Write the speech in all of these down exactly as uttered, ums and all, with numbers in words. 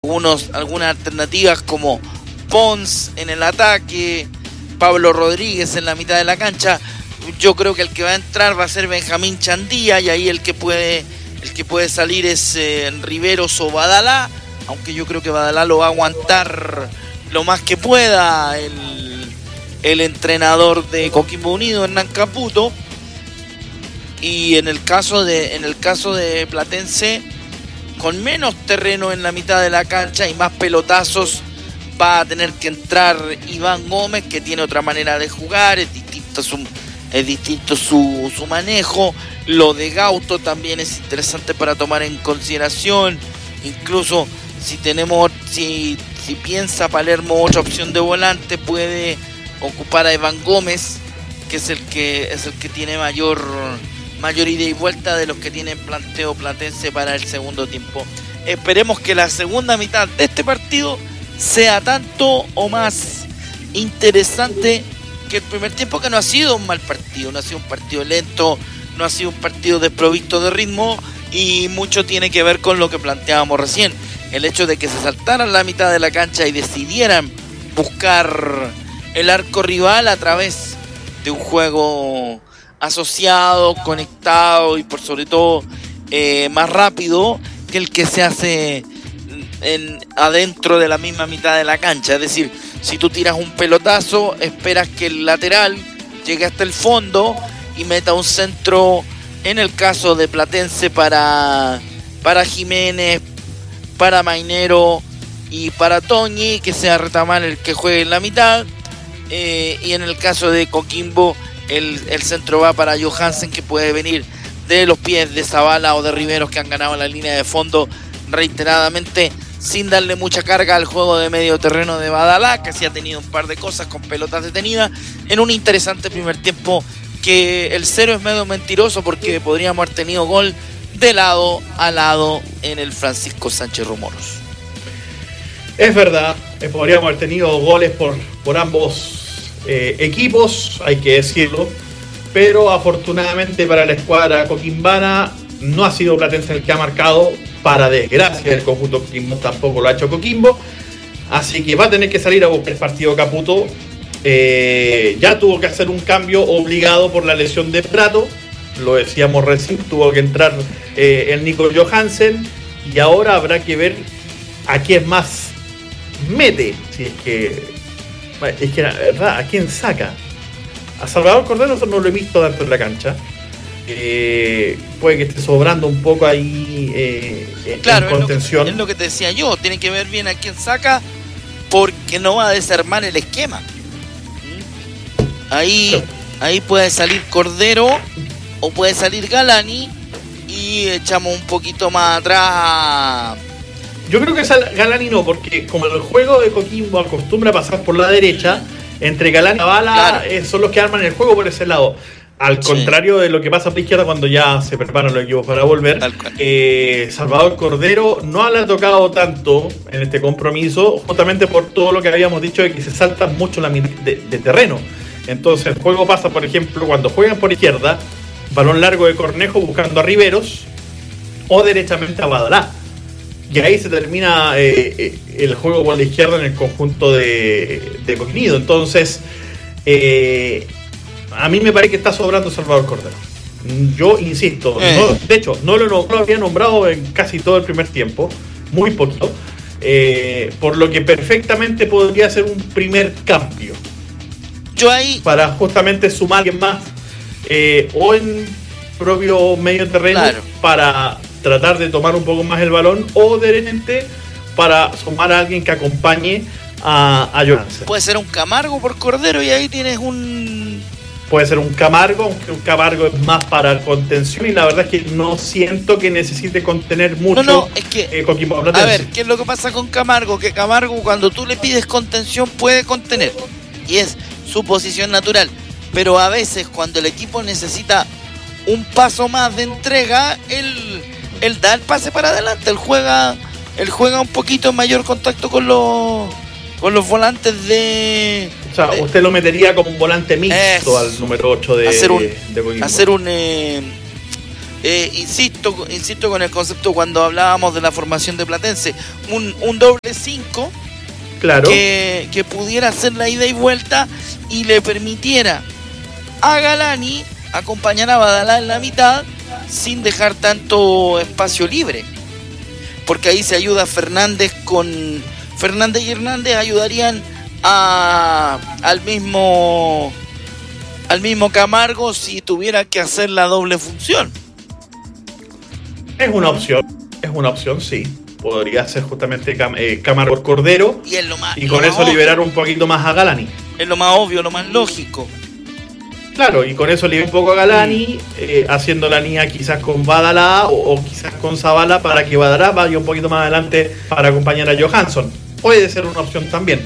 Algunos, algunas alternativas como Pons en el ataque, Pablo Rodríguez en la mitad de la cancha. Yo creo que el que va a entrar va a ser Benjamín Chandía, y ahí el que puede el que puede salir es eh, Riveros o Badalá, aunque yo creo que Badalá lo va a aguantar lo más que pueda el, el entrenador de Coquimbo Unido, Hernán Caputo. Y en el caso de en el caso de Platense, con menos terreno en la mitad de la cancha y más pelotazos, va a tener que entrar Iván Gómez, que tiene otra manera de jugar, es distinto su, es distinto su, su manejo. Lo de Gauto también es interesante para tomar en consideración. Incluso si tenemos, si, si piensa Palermo otra opción de volante, puede ocupar a Iván Gómez, que es el que es el que tiene mayor mayor ida y vuelta de los que tienen planteo Platense para el segundo tiempo. Esperemos que la segunda mitad de este partido sea tanto o más interesante que el primer tiempo, que no ha sido un mal partido, no ha sido un partido lento, no ha sido un partido desprovisto de ritmo, y mucho tiene que ver con lo que planteábamos recién, el hecho de que se saltaran la mitad de la cancha y decidieran buscar el arco rival a través de un juego asociado, conectado y por sobre todo eh, más rápido que el que se hace en, adentro de la misma mitad de la cancha. Es decir, si tú tiras un pelotazo, esperas que el lateral llegue hasta el fondo y meta un centro, en el caso de Platense, para, para Jiménez, para Mainero y para Toñi, que sea Retamal el que juegue en la mitad. Eh, y en el caso de Coquimbo, El, el centro va para Johansen, que puede venir de los pies de Zavala o de Riveros, que han ganado la línea de fondo reiteradamente, sin darle mucha carga al juego de medio terreno de Badalá, que sí ha tenido un par de cosas con pelotas detenidas en un interesante primer tiempo, que el cero es medio mentiroso porque podríamos haber tenido gol de lado a lado en el Francisco Sánchez Romoros. Es verdad, podríamos haber tenido goles por, por ambos Eh, equipos, hay que decirlo, pero afortunadamente para la escuadra coquimbana no ha sido Platense el que ha marcado, para desgracia del conjunto Coquimbo tampoco lo ha hecho Coquimbo, así que va a tener que salir a buscar el partido Caputo. Eh, ya tuvo que hacer un cambio obligado por la lesión de Prato, lo decíamos recién, tuvo que entrar eh, el Nico Johansen, y ahora habrá que ver a quién más mete, si es que Es que la verdad, ¿a quién saca? A Salvador Cordero no lo he visto dentro de la cancha. Eh, puede que esté sobrando un poco ahí eh, claro, en contención. Es lo, que, es lo que te decía yo, tiene que ver bien a quién saca, porque no va a desarmar el esquema. Ahí, sí. ahí puede salir Cordero o puede salir Galani, y echamos un poquito más atrás. Yo creo que Galani no, porque como el juego de Coquimbo acostumbra pasar por la derecha, entre Galani y Zavala claro. eh, son los que arman el juego por ese lado. Al sí. contrario de lo que pasa por la izquierda cuando ya se preparan los equipos para volver. Eh, Salvador Cordero no le ha tocado tanto en este compromiso, justamente por todo lo que habíamos dicho de que se salta mucho la de, de terreno. Entonces el juego pasa, por ejemplo, cuando juegan por izquierda, balón largo de Cornejo buscando a Riveros, o derechamente a Badalá. Y ahí se termina eh, el juego por la izquierda en el conjunto de, de Coquimbo. Entonces, eh, a mí me parece que está sobrando Salvador Cordero. Yo insisto, eh. no, de hecho, no lo, no lo había nombrado en casi todo el primer tiempo, muy poquito, eh, por lo que perfectamente podría ser un primer cambio. Yo ahí... Para justamente sumar a alguien más, eh, o en propio medio terreno, claro. para tratar de tomar un poco más el balón, o de repente para sumar a alguien que acompañe a, a Johansen. Puede ser un Camargo por Cordero, y ahí tienes un... Puede ser un Camargo, aunque un Camargo es más para contención, y la verdad es que no siento que necesite contener mucho. No, no, es que... Eh, Coquimbo a ver, ¿qué es lo que pasa con Camargo? Que Camargo, cuando tú le pides contención, puede contener, y es su posición natural. Pero a veces, cuando el equipo necesita un paso más de entrega, él... Él da el pase para adelante, él juega, él juega un poquito en mayor contacto con los con los volantes de... O sea, de, usted lo metería como un volante mixto al número ocho de, hacer un, de Coquimbo. Hacer un, eh, Eh, insisto, insisto con el concepto cuando hablábamos de la formación de Platense, un, un doble cinco, claro, que, que pudiera hacer la ida y vuelta y le permitiera a Galani acompañar a Badalá en la mitad sin dejar tanto espacio libre, porque ahí se ayuda Fernández con Fernández y Hernández, ayudarían a, al mismo al mismo Camargo si tuviera que hacer la doble función. Es una opción, es una opción, sí. Podría ser justamente Cam- eh, Camargo por Cordero y, es lo más, y con eso obvio. liberar un poquito más a Galani. Es lo más obvio, lo más lógico. Claro, y con eso liberar un poco a Galani, eh, haciendo la línea quizás con Badalá o, o quizás con Zavala para que Badalá vaya un poquito más adelante para acompañar a Johansson. Puede ser una opción también.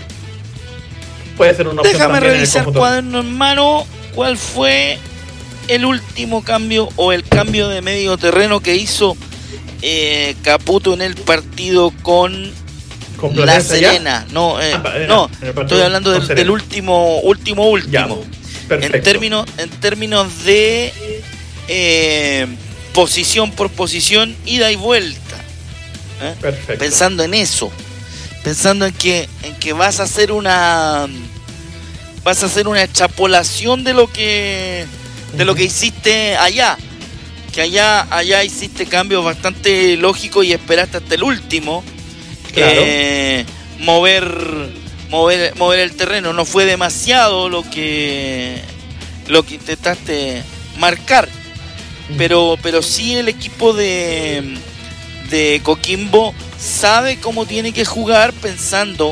Puede ser una opción Déjame también. revisar en el cuaderno en mano cuál fue el último cambio o el cambio de medio terreno que hizo eh, Caputo en el partido con, ¿Con La Serena. Ya? No, eh, ah, no estoy hablando del, del último, último, último. Ya, perfecto. En términos, en términos de eh, posición por posición, ida y vuelta. ¿eh? Perfecto. Pensando en eso, pensando en que, en que vas a hacer una, vas a hacer una extrapolación de lo que de lo que hiciste allá, que allá allá hiciste cambios bastante lógicos y esperaste hasta el último. Claro. eh, mover mover mover el terreno, no fue demasiado lo que lo que intentaste marcar, pero pero sí el equipo de de Coquimbo sabe cómo tiene que jugar, pensando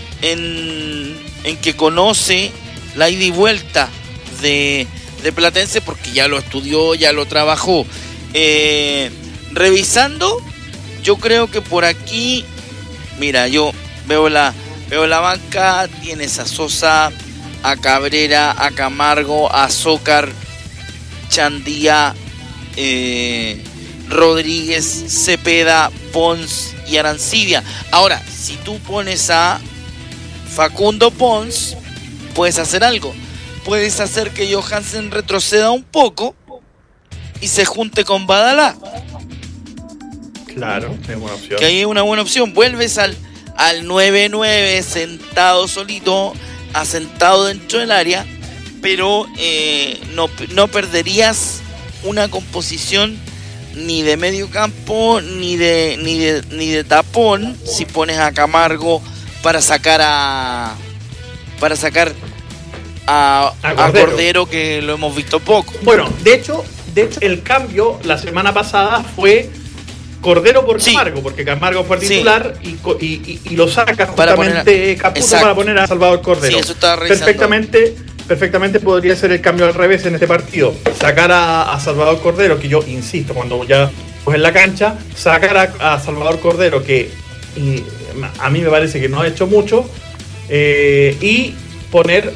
en, en que conoce la ida y vuelta de de Platense, porque ya lo estudió, ya lo trabajó. Eh, revisando, yo creo que por aquí, mira, yo veo la, veo la banca, tienes a Sosa, a Cabrera, a Camargo, a Zócar, Chandía, eh, Rodríguez, Cepeda, Pons y Arancibia. Ahora, si tú pones a Facundo Pons, puedes hacer algo. Puedes hacer que Johansen retroceda un poco y se junte con Badalá. Claro, es una opción. Que ahí es una buena opción. Vuelves al, al nueve nueve sentado solito, asentado dentro del área, pero eh, no, no perderías una composición ni de medio campo ni de, ni de, ni de tapón si pones a Camargo para sacar a para sacar A, a, Cordero. a Cordero, que lo hemos visto poco. Bueno, de hecho, de hecho el cambio la semana pasada fue Cordero por sí. Camargo, porque Camargo fue titular sí. y, y, y lo saca justamente Caputo para poner a Salvador Cordero. Sí, eso estaba revisando. Perfectamente, perfectamente podría ser el cambio al revés en este partido. Sacar a, a Salvador Cordero, que yo insisto, cuando ya pues en la cancha, sacar a, a Salvador Cordero, que y, a mí me parece que no ha hecho mucho, eh, y poner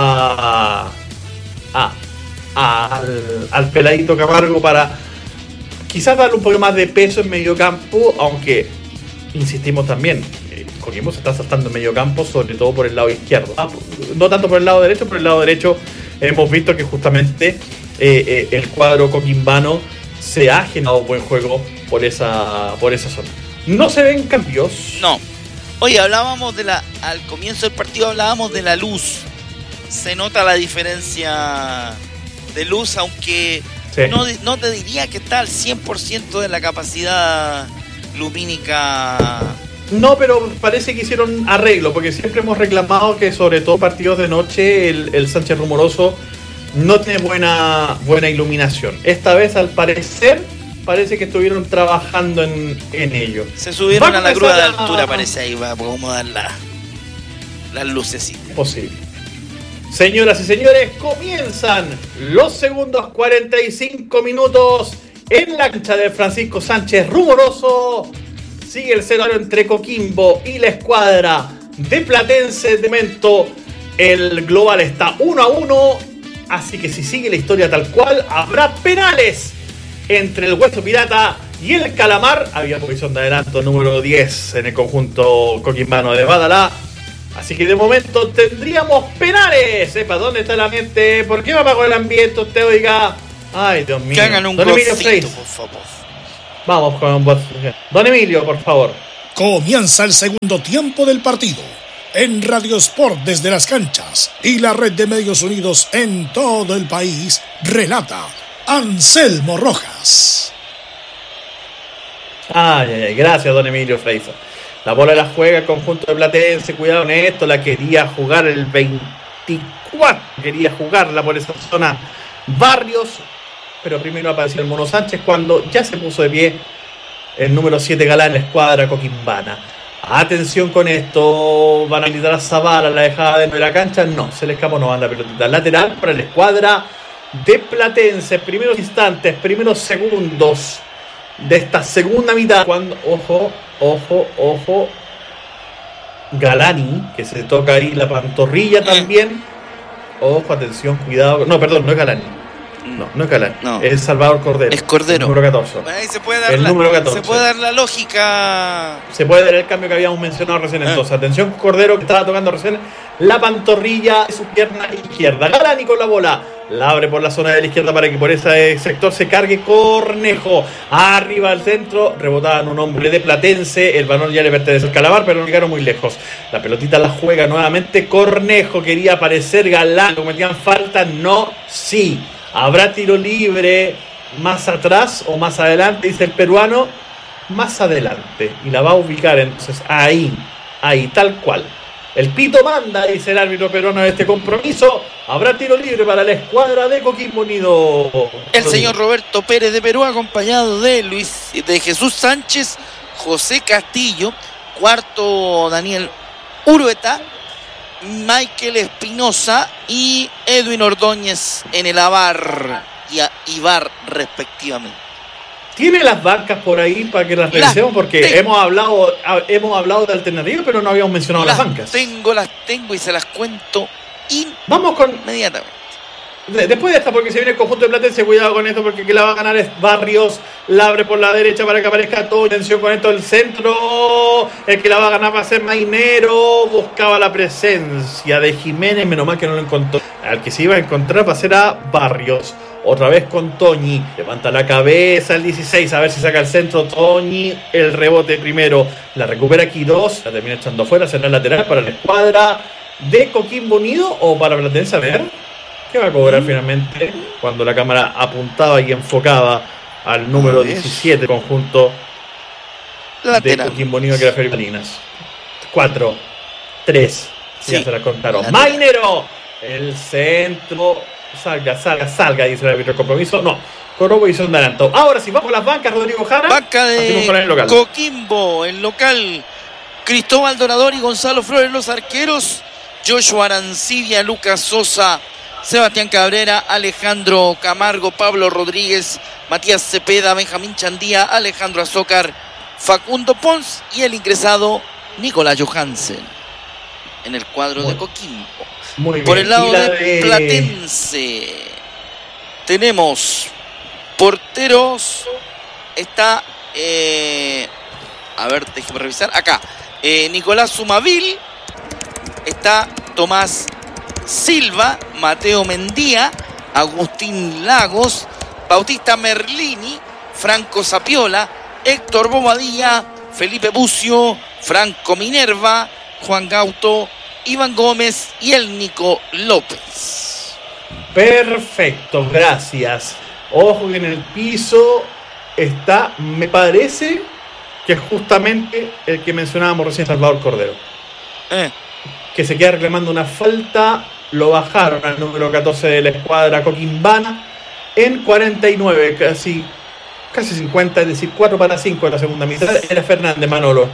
a, a, a al, al peladito Camargo para quizás darle un poco más de peso en medio campo, aunque insistimos también, eh, Coquimbo se está saltando en medio campo, sobre todo por el lado izquierdo, ah, no tanto por el lado derecho, por el lado derecho hemos visto que justamente eh, eh, el cuadro coquimbano se ha generado buen juego por esa, por esa zona. No se ven cambios. No. Oye, hablábamos de la, al comienzo del partido hablábamos de la luz. Se nota la diferencia de luz, aunque sí. no, no te diría que está al cien por ciento de la capacidad lumínica. No, pero parece que hicieron arreglo, porque siempre hemos reclamado que sobre todo partidos de noche el, el Sánchez Rumoroso no tiene buena, buena iluminación. Esta vez, al parecer, parece que estuvieron trabajando en, en ello. Se subieron a la grúa de altura, parece, ahí va a acomodar la, las lucecitas. Posible. Señoras y señores, comienzan los segundos cuarenta y cinco minutos en la cancha de Francisco Sánchez Rumoroso. Sigue el cero entre Coquimbo y la escuadra de Platense. De momento, el global está uno a uno. Así que si sigue la historia tal cual, habrá penales entre el Hueso Pirata y el Calamar. Había posición de adelanto número diez en el conjunto coquimbano de Badalá. Así que de momento tendríamos penales. Sepa dónde está el ambiente. ¿Por qué me apagó el ambiente? Usted, oiga, Ay, Dios mío. Que hagan un Don Emilio golcito, Freis. por favor. Vamos con vos. Don Emilio, por favor. Comienza el segundo tiempo del partido en Radio Sport desde las canchas y la red de medios unidos en todo el país. Relata Anselmo Rojas. Ay, ay, ay, gracias, don Emilio Freisa. La bola la juega el conjunto de Platense, cuidado con esto, la quería jugar el veinticuatro, quería jugarla por esa zona Barrios, pero primero apareció el Mono Sánchez cuando ya se puso de pie el número siete Galán en la escuadra coquimbana. Atención con esto, van a habilitar a Zavala, la dejada dentro de la cancha, no, se le escapó, no anda pelotita lateral para la escuadra de Platense. Primeros instantes, primeros segundos de esta segunda mitad, cuando, ojo, ojo, ojo, Galani, que se toca ahí la pantorrilla también, ojo, atención, cuidado, no, perdón, no es Galani, no, no es Galani, no. Es Salvador Cordero, es Cordero, el número catorce, ahí se puede dar el la, número catorce. Se puede dar la lógica, se puede dar el cambio que habíamos mencionado recién, entonces, eh. atención, Cordero, que estaba tocando recién la pantorrilla de su pierna izquierda, Galani con la bola, la abre por la zona de la izquierda para que por ese sector se cargue Cornejo. Arriba al centro, rebotaba en un hombre de Platense. El balón ya le pertenece al Calabar, pero no llegaron muy lejos. La pelotita la juega nuevamente Cornejo. Quería aparecer Galán. ¿Cometían falta? No, sí. ¿Habrá tiro libre más atrás o más adelante? Dice el peruano. Más adelante. Y la va a ubicar entonces ahí. Ahí, tal cual. El pito manda, dice el árbitro peruano de este compromiso. Habrá tiro libre para la escuadra de Coquimbo Unido. El señor Roberto Pérez de Perú, acompañado de Luis, de Jesús Sánchez, José Castillo, cuarto Daniel Urueta, Michael Espinosa y Edwin Ordóñez en el Avar y a Ibar respectivamente. ¿Tiene las bancas por ahí para que las revisemos? Porque tengo. hemos hablado hemos hablado de alternativas, pero no habíamos mencionado las, las bancas. Tengo, las tengo y se las cuento Vamos con inmediatamente. Después de esta, porque se viene el conjunto de Platense, cuidado con esto, porque el que la va a ganar es Barrios, la abre por la derecha para que aparezca todo, atención con esto, el centro, el que la va a ganar va a ser Mainero, buscaba la presencia de Jiménez, menos mal que no lo encontró, al que se iba a encontrar va a ser a Barrios, otra vez con Toñi, levanta la cabeza el dieciséis, a ver si saca el centro Toñi, el rebote primero, la recupera Quirós, la termina echando afuera, será el lateral para la escuadra de Coquimbo Unido o para Platense, a ver qué va a cobrar finalmente cuando la cámara apuntaba y enfocaba al número diecisiete conjunto lateral de Coquimbo Unido, que era Felipe Salinas. cuatro, tres, sí, ya se las contaron. Lateral. Mainero, el centro, salga, salga, salga, dice el árbitro, compromiso, no, corrobo y son de adelanto. Ahora sí, vamos a las bancas, Rodrigo Jara. Banca de el local. Coquimbo, el local, Cristóbal Dorador y Gonzalo Flores, los arqueros, Joshua Arancibia, Lucas Sosa, Sebastián Cabrera, Alejandro Camargo, Pablo Rodríguez, Matías Cepeda, Benjamín Chandía, Alejandro Azócar, Facundo Pons y el ingresado Nicolás Johansen en el cuadro muy, de Coquimbo. Muy Por bien. el lado de, de Platense tenemos porteros, está eh, a ver, déjeme revisar acá, eh, Nicolás Sumavil, está Tomás Silva, Mateo Mendía, Agustín Lagos, Bautista Merlini, Franco Sapiola, Héctor Bobadilla, Felipe Bucio, Franco Minerva, Juan Gauto, Iván Gómez y el Nico López. Perfecto, gracias. Ojo que en el piso está, me parece que es justamente el que mencionábamos recién, Salvador Cordero. Eh. Que se queda reclamando una falta, lo bajaron al número catorce de la escuadra coquimbana en cuarenta y nueve, casi, casi cincuenta, es decir, cuatro para cinco en la segunda mitad. Era Fernández, Manolo.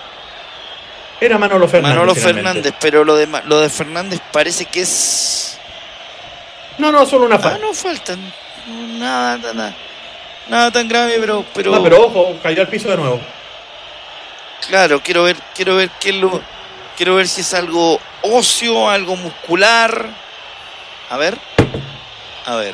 Era Manolo Fernández. Manolo Fernández, pero lo de, lo de Fernández parece que es... No, no, solo una falta. Ah, no faltan. Nada, nada, nada tan grave, pero... pero... No, pero ojo, cayó al piso de nuevo. Claro, quiero ver, quiero ver qué es lo... Quiero ver si es algo óseo, algo muscular. A ver. A ver.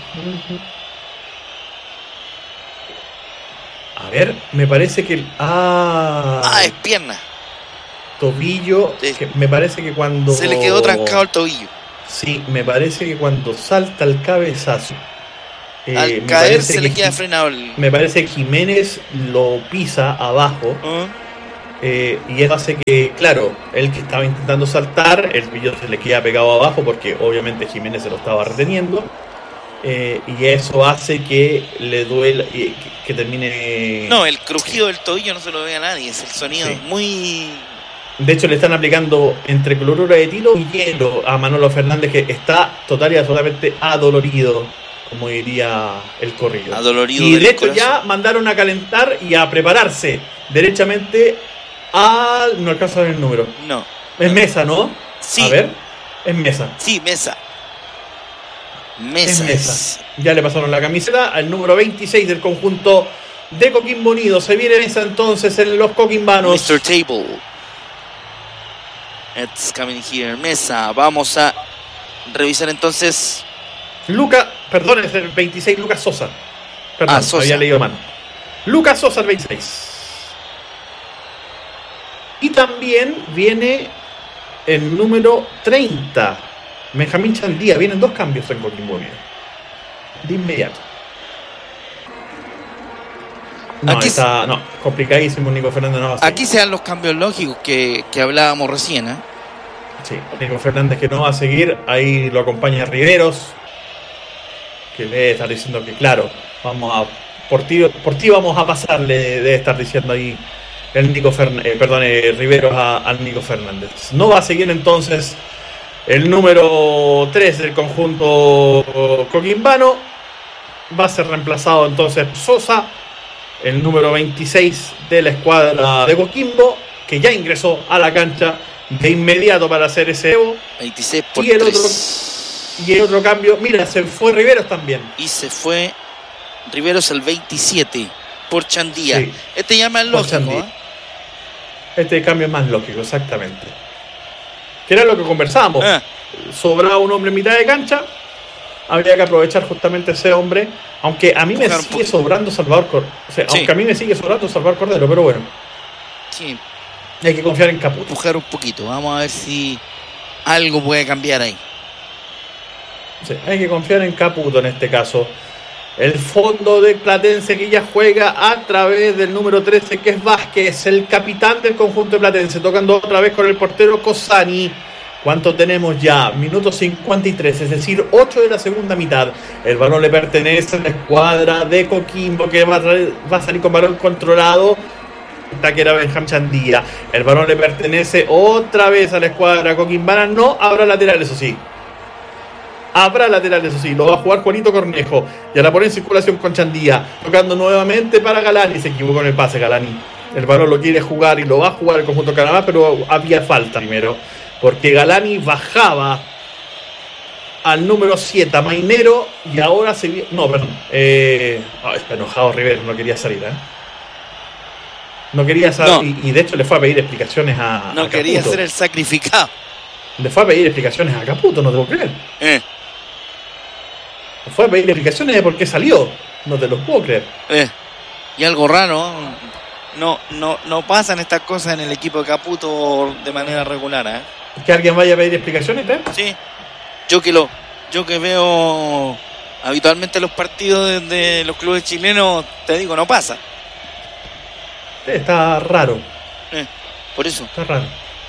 A ver, me parece que... Ah, ah es pierna. Tobillo. Sí. Que me parece que cuando... Se le quedó trancado el tobillo. Sí, me parece que cuando salta el cabezazo Eh, Al caer se le queda frenado el... Me parece que Jiménez lo pisa abajo. Uh-huh. Eh, y eso hace que, claro, él que estaba intentando saltar, el pillo se le queda pegado abajo porque obviamente Jiménez se lo estaba reteniendo. Eh, y eso hace que le duele, que, que termine... No, el crujido del tobillo no se lo ve a nadie, es el sonido sí. muy... De hecho le están aplicando entre cloruro de etilo y hielo a Manolo Fernández, que está total y absolutamente adolorido, como diría el corrido. Adolorido. Y de hecho corazón. Ya mandaron a calentar y a prepararse derechamente al... No alcanzo a ver el número. No. Es no. Mesa, ¿no? Sí. A ver, es Mesa. Sí, Mesa. Mesa. Es Mesa. Ya le pasaron la camiseta al número veintiséis del conjunto de Coquimbo Unido. Se viene Mesa entonces en los coquimbanos. mister Table. It's coming here. Mesa. Vamos a revisar entonces. Luca, perdón, es el veintiséis, Lucas Sosa. Perdón, ah, Sosa. Había leído mal. Lucas Sosa, el veintiséis. Y también viene el número treinta. Benjamín Chandía, vienen dos cambios en Coquimbo Unido. De inmediato. No, aquí está, no, complicadísimo Nico Fernández. No va a aquí se dan los cambios lógicos que, que hablábamos recién, ¿eh? Sí, Nico Fernández que no va a seguir. Ahí lo acompaña Riveros, que le debe estar diciendo que claro, vamos a por ti, por ti vamos a pasarle, debe estar diciendo ahí el Nico Fernández, eh, perdón, eh, Riveros a, al Nico Fernández. No va a seguir entonces el número tres del conjunto coquimbano. Va a ser reemplazado entonces Sosa, el número veintiséis de la escuadra de Coquimbo, que ya ingresó a la cancha de inmediato para hacer ese Evo. veintiséis por y el tres. Otro, y el otro cambio, mira, se fue Riveros también. Y se fue Riveros el veintisiete por Chandía. Sí, este ya es más lógico, ¿eh? Este cambio es más lógico, exactamente. Que era lo que conversábamos. Ah. Sobraba un hombre en mitad de cancha. Habría que aprovechar justamente ese hombre. Aunque a mí me sigue poquito. sobrando Salvador Cordero. O sea, sí. Aunque a mí me sigue sobrando Salvador Cordero, pero bueno. Sí. Hay que confiar en Caputo. Empujar un poquito. Vamos a ver si algo puede cambiar ahí. Sí, hay que confiar en Caputo en este caso. El fondo de Platense que ya juega a través del número trece, que es Vázquez, el capitán del conjunto de Platense, tocando otra vez con el portero Cosani. ¿Cuánto tenemos ya? Minuto cincuenta y tres, es decir, ocho de la segunda mitad. El balón le pertenece a la escuadra de Coquimbo, que va a, va a salir con balón controlado. Que era Benjamín Chandía. El balón le pertenece otra vez a la escuadra coquimbana. No habrá lateral, eso sí. Habrá lateral, eso sí. Lo va a jugar Juanito Cornejo. Ya la pone en circulación con Chandía. Tocando nuevamente para Galani. Se equivocó en el pase Galani. El balón lo quiere jugar y lo va a jugar el conjunto Canadá, pero había falta primero. Porque Galani bajaba al número siete, a Mainero. Y ahora se viene... No, perdón. Eh... Oh, está enojado Rivero. No quería salir, ¿eh? No quería saber, no. y, y de hecho le fue a pedir explicaciones a No a quería ser el sacrificado. Le fue a pedir explicaciones a Caputo, no te lo puedo creer. Eh. Le fue a pedir explicaciones de por qué salió. No te lo puedo creer. Eh. Y algo raro, no, no, no pasan estas cosas en el equipo de Caputo de manera regular, ¿eh? ¿Que alguien vaya a pedir explicaciones, ¿eh? Sí. Yo que lo, yo que veo habitualmente los partidos de, de los clubes chilenos, te digo, no pasa. Está raro. Eh, por eso. Está raro.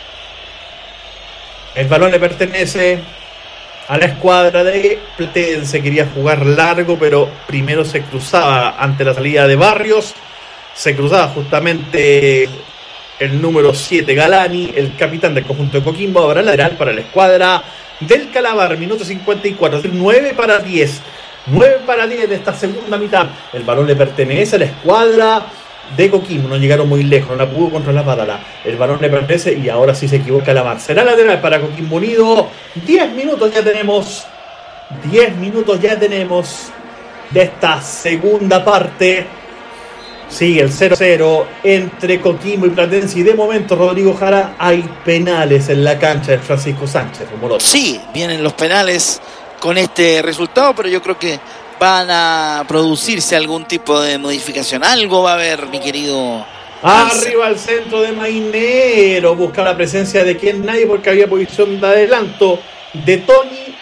El balón le pertenece a la escuadra de Platense. Quería jugar largo, pero primero se cruzaba ante la salida de Barrios. Se cruzaba justamente el número siete, Galani, el capitán del conjunto de Coquimbo. Ahora lateral para la escuadra del Calabar. Minuto cincuenta y cuatro. Es decir, nueve para diez. nueve para diez de esta segunda mitad. El balón le pertenece a la escuadra de Coquimbo. No llegaron muy lejos, no la pudo controlar Badala. El balón le pertenece y ahora sí se equivoca la mar. Será lateral para Coquimbo Unido. diez minutos ya tenemos. diez minutos ya tenemos de esta segunda parte. Sigue el cero cero entre Coquimbo y Platense. Y de momento, Rodrigo Jara, hay penales en la cancha de Francisco Sánchez Rumoroso. Sí, vienen los penales con este resultado, pero yo creo que van a producirse algún tipo de modificación. Algo va a haber, mi querido Arriba al centro de Mainero. Busca la presencia de quien nadie, porque había posición de adelanto de Tony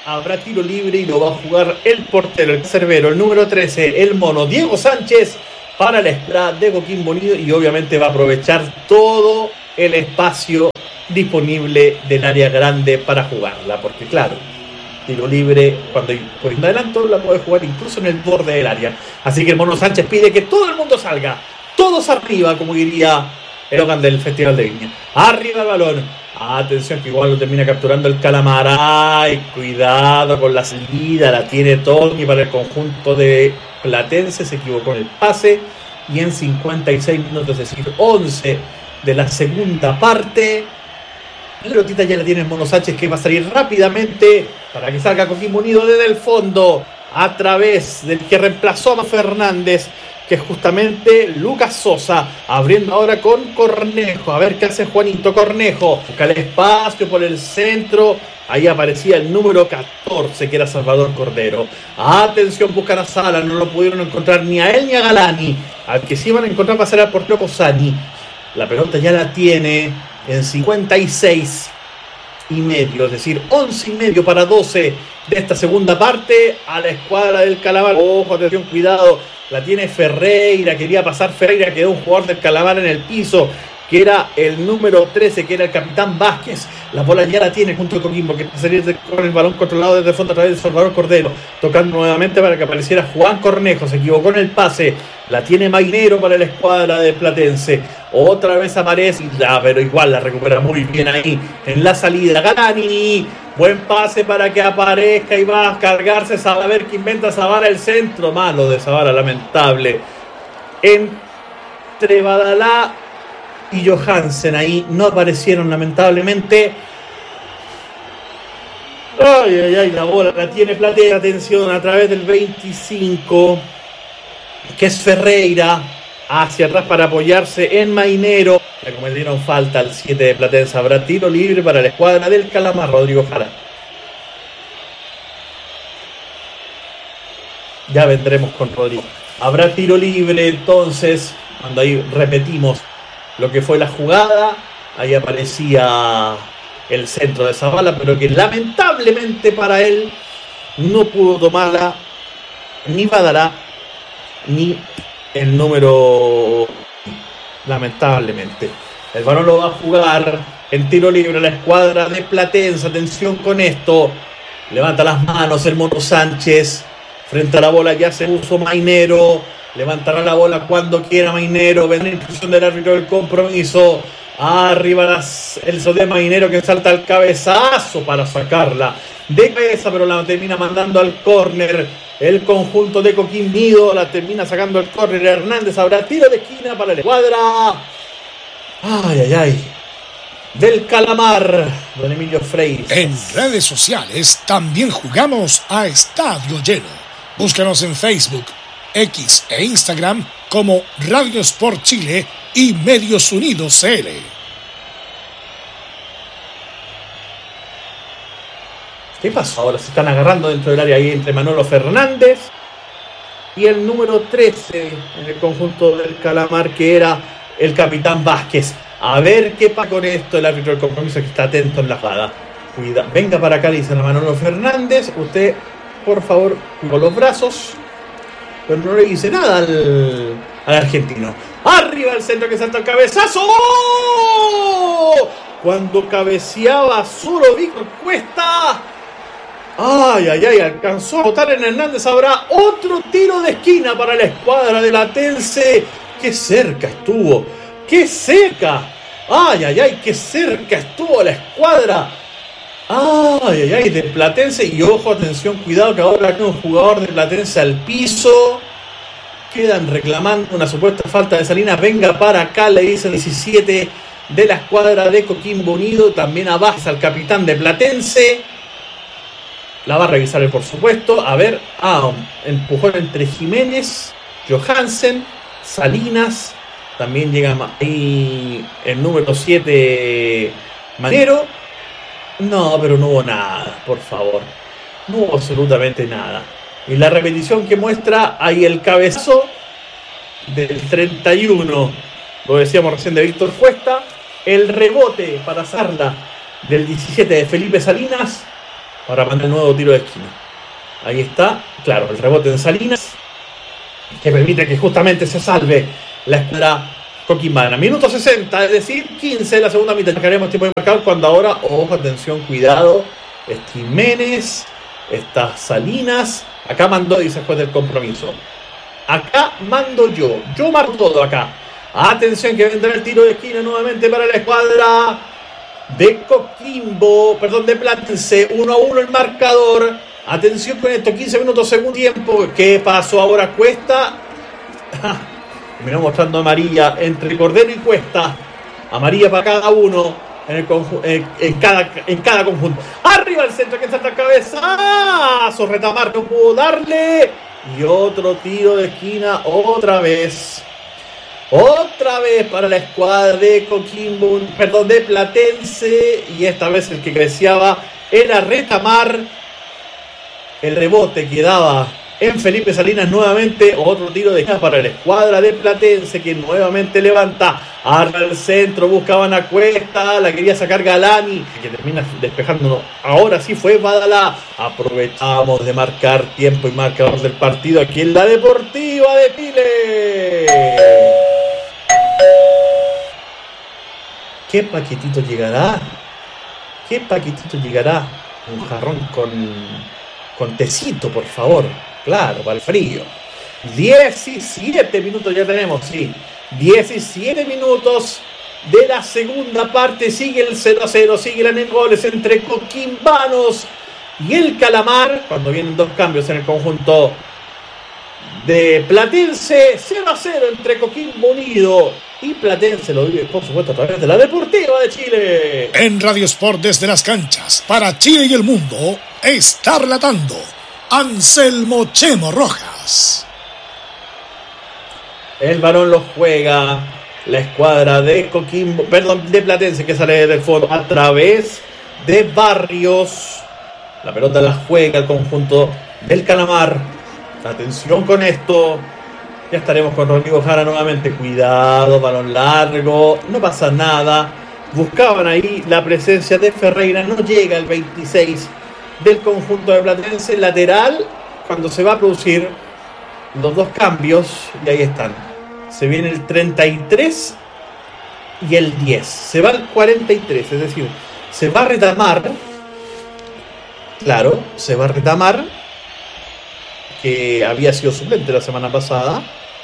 habrá tiro libre y lo va a jugar el portero, el Cerbero, el número trece, el mono Diego Sánchez, para la escuadra de Coquimbo Unido, y obviamente va a aprovechar todo el espacio disponible del área grande para jugarla, porque claro, tiro libre cuando hay un adelanto la puede jugar incluso en el borde del área. Así que el mono Sánchez pide que todo el mundo salga, todos arriba, como diría el Logan del Festival de Viña. Arriba el balón. Atención que igual lo termina capturando el Calamar. Ay, cuidado con la salida, la tiene Tony para el conjunto de Platense, se equivocó en el pase, y en cincuenta y seis minutos, es decir, once de la segunda parte, la pelotita ya la tiene el mono Sánchez, que va a salir rápidamente para que salga Coquimbo Unido desde el fondo, a través del que reemplazó a Fernández, que es justamente Lucas Sosa, abriendo ahora con Cornejo. A ver qué hace Juanito Cornejo. Busca el espacio por el centro. Ahí aparecía el número catorce, que era Salvador Cordero. Atención, buscan a Sala. No lo pudieron encontrar ni a él ni a Galani. Al que sí iban a encontrar va a ser al portero Cosani. La pelota ya la tiene en cincuenta y seis y medio, es decir, once y medio para doce de esta segunda parte, a la escuadra del Calamar. Ojo, atención, cuidado. La tiene Ferreira, quería pasar Ferreira, quedó un jugador del Calamar en el piso, que era el número trece, que era el capitán Vázquez. La bola ya la tiene junto con Coquimbo, que va a salir de, con el balón controlado desde el fondo a través de Salvador Cordero, tocando nuevamente para que apareciera Juan Cornejo. Se equivocó en el pase, la tiene Mainero para la escuadra de Platense. Otra vez aparece, ya, pero igual la recupera muy bien ahí en la salida Galani. Buen pase para que aparezca y va a cargarse a ver qué inventa Zavala. El centro malo de Zavala, lamentable. Entre Badalá y Johansen ahí no aparecieron, lamentablemente. Ay, ay, ay, la bola la tiene Platense. Atención, a través del veinticinco, que es Ferreira, hacia atrás para apoyarse en Mainero. Le cometieron falta al siete de Platense. Habrá tiro libre para la escuadra del Calamar, Rodrigo Jara. Ya vendremos con Rodrigo. Habrá tiro libre entonces, cuando ahí repetimos lo que fue la jugada. Ahí aparecía el centro de Zavala, pero que lamentablemente para él no pudo tomarla ni Badalá ni el número, lamentablemente. El balón lo va a jugar en tiro libre la escuadra de Platense. Atención con esto. Levanta las manos el mono Sánchez. Frente a la bola ya se puso Mainero. Levantará la bola cuando quiera Mainero. Vendrá la instrucción del árbitro del compromiso. Arriba las, el de Mainero, que salta al cabezazo para sacarla de cabeza, pero la termina mandando al córner. El conjunto de Coquimbo la termina sacando al córner. Hernández, habrá tiro de esquina para la escuadra. Ay, ay, ay. Del Calamar, don Emilio Freire. En redes sociales también jugamos a estadio lleno. Búscanos en Facebook, X e Instagram como Radio Sport Chile y Medios Unidos C L. ¿Qué pasó? Ahora se están agarrando dentro del área ahí entre Manolo Fernández y el número trece en el conjunto del Calamar, que era el capitán Vázquez. A ver qué pasa con esto. El árbitro del compromiso, que está atento en la jugada. Cuida, venga para acá, le dice a Manolo Fernández. Usted, por favor, con los brazos. Pero no le dice nada al, al argentino. Arriba el centro, que salta el cabezazo. ¡Oh! Cuando cabeceaba solo Víctor Cuesta. Ay, ay, ay, alcanzó a botar en Hernández. Habrá otro tiro de esquina para la escuadra de Platense. Qué cerca estuvo, qué cerca. Ay, ay, ay, qué cerca estuvo la escuadra. Ay, ay, ay, de Platense. Y ojo, atención, cuidado, que ahora hay un jugador de Platense al piso. Quedan reclamando una supuesta falta de Salinas. Venga para acá, le dice el diecisiete de la escuadra de Coquimbo Unido. También abaja al capitán de Platense. La va a revisar él, por supuesto. A ver, ah, empujón entre Jiménez, Johansen, Salinas. También llega ahí el número siete, Manero. No, pero no hubo nada, por favor. No hubo absolutamente nada. Y la repetición que muestra ahí el cabezazo del treinta y uno, lo decíamos recién, de Víctor Cuesta. El rebote para Sarla del diecisiete de Felipe Salinas. para mandar el nuevo tiro de esquina. Ahí está, claro, el rebote en Salinas, que permite que justamente se salve la escuadra coquimbana. Minuto sesenta, es decir, quince de la segunda mitad. Marcaremos tiempo de marcador cuando ahora, ojo, atención, cuidado, está Jiménez, está Salinas, acá mandó, dice después del compromiso. Acá mando yo, yo marco todo acá. Atención que vendrá el tiro de esquina nuevamente para la escuadra de Coquimbo, perdón, de Platense, uno a uno el marcador. Atención con esto, quince minutos, segundo tiempo. ¿Qué pasó ahora? Cuesta. Mirá, mostrando amarilla entre Cordero y Cuesta. Amarilla para cada uno en, el conju- en, en, cada, en cada conjunto. Arriba el centro que salta cabeza. ¡Ah! Sorretamar no pudo darle. Y otro tiro de esquina otra vez. Otra vez para la escuadra de Coquimbo, perdón, de Platense. Y esta vez el que creciaba era Retamar. El rebote quedaba en Felipe Salinas nuevamente. Otro tiro de esquina para la escuadra de Platense, que nuevamente levanta. Arra al centro, buscaban a Cuesta. La quería sacar Galani, que termina despejándonos. Ahora sí fue Badalá. Aprovechamos de marcar tiempo y marcador del partido aquí en la Deportiva de Chile. ¿Qué paquetito llegará? ¿Qué paquetito llegará? Un jarrón con, con tecito, por favor. Claro, para el frío. diecisiete minutos ya tenemos, sí. diecisiete minutos de la segunda parte. Sigue el cero a cero, sigue en goles entre coquimbanos y el Calamar. Cuando vienen dos cambios en el conjunto de Platense, cero a cero entre Coquimbo Unido y Platense. Lo vive, por supuesto, a través de la Deportiva de Chile. En Radio Sport desde las canchas, para Chile y el mundo, está relatando Anselmo Chemo Rojas. El balón lo juega la escuadra de Coquimbo, perdón, de Platense, que sale del fondo a través de Barrios. La pelota la juega el conjunto del Calamar. Atención con esto. Ya estaremos con Rodrigo Jara nuevamente. Cuidado, balón largo. No pasa nada. Buscaban ahí la presencia de Ferreira. No llega el veintiséis del conjunto de Platense. Lateral, cuando se va a producir los dos cambios. Y ahí están. Se viene el treinta y tres y el diez. Se va el cuarenta y tres. Es decir, se va a retamar. Claro, se va a retamar, que había sido suplente la semana pasada,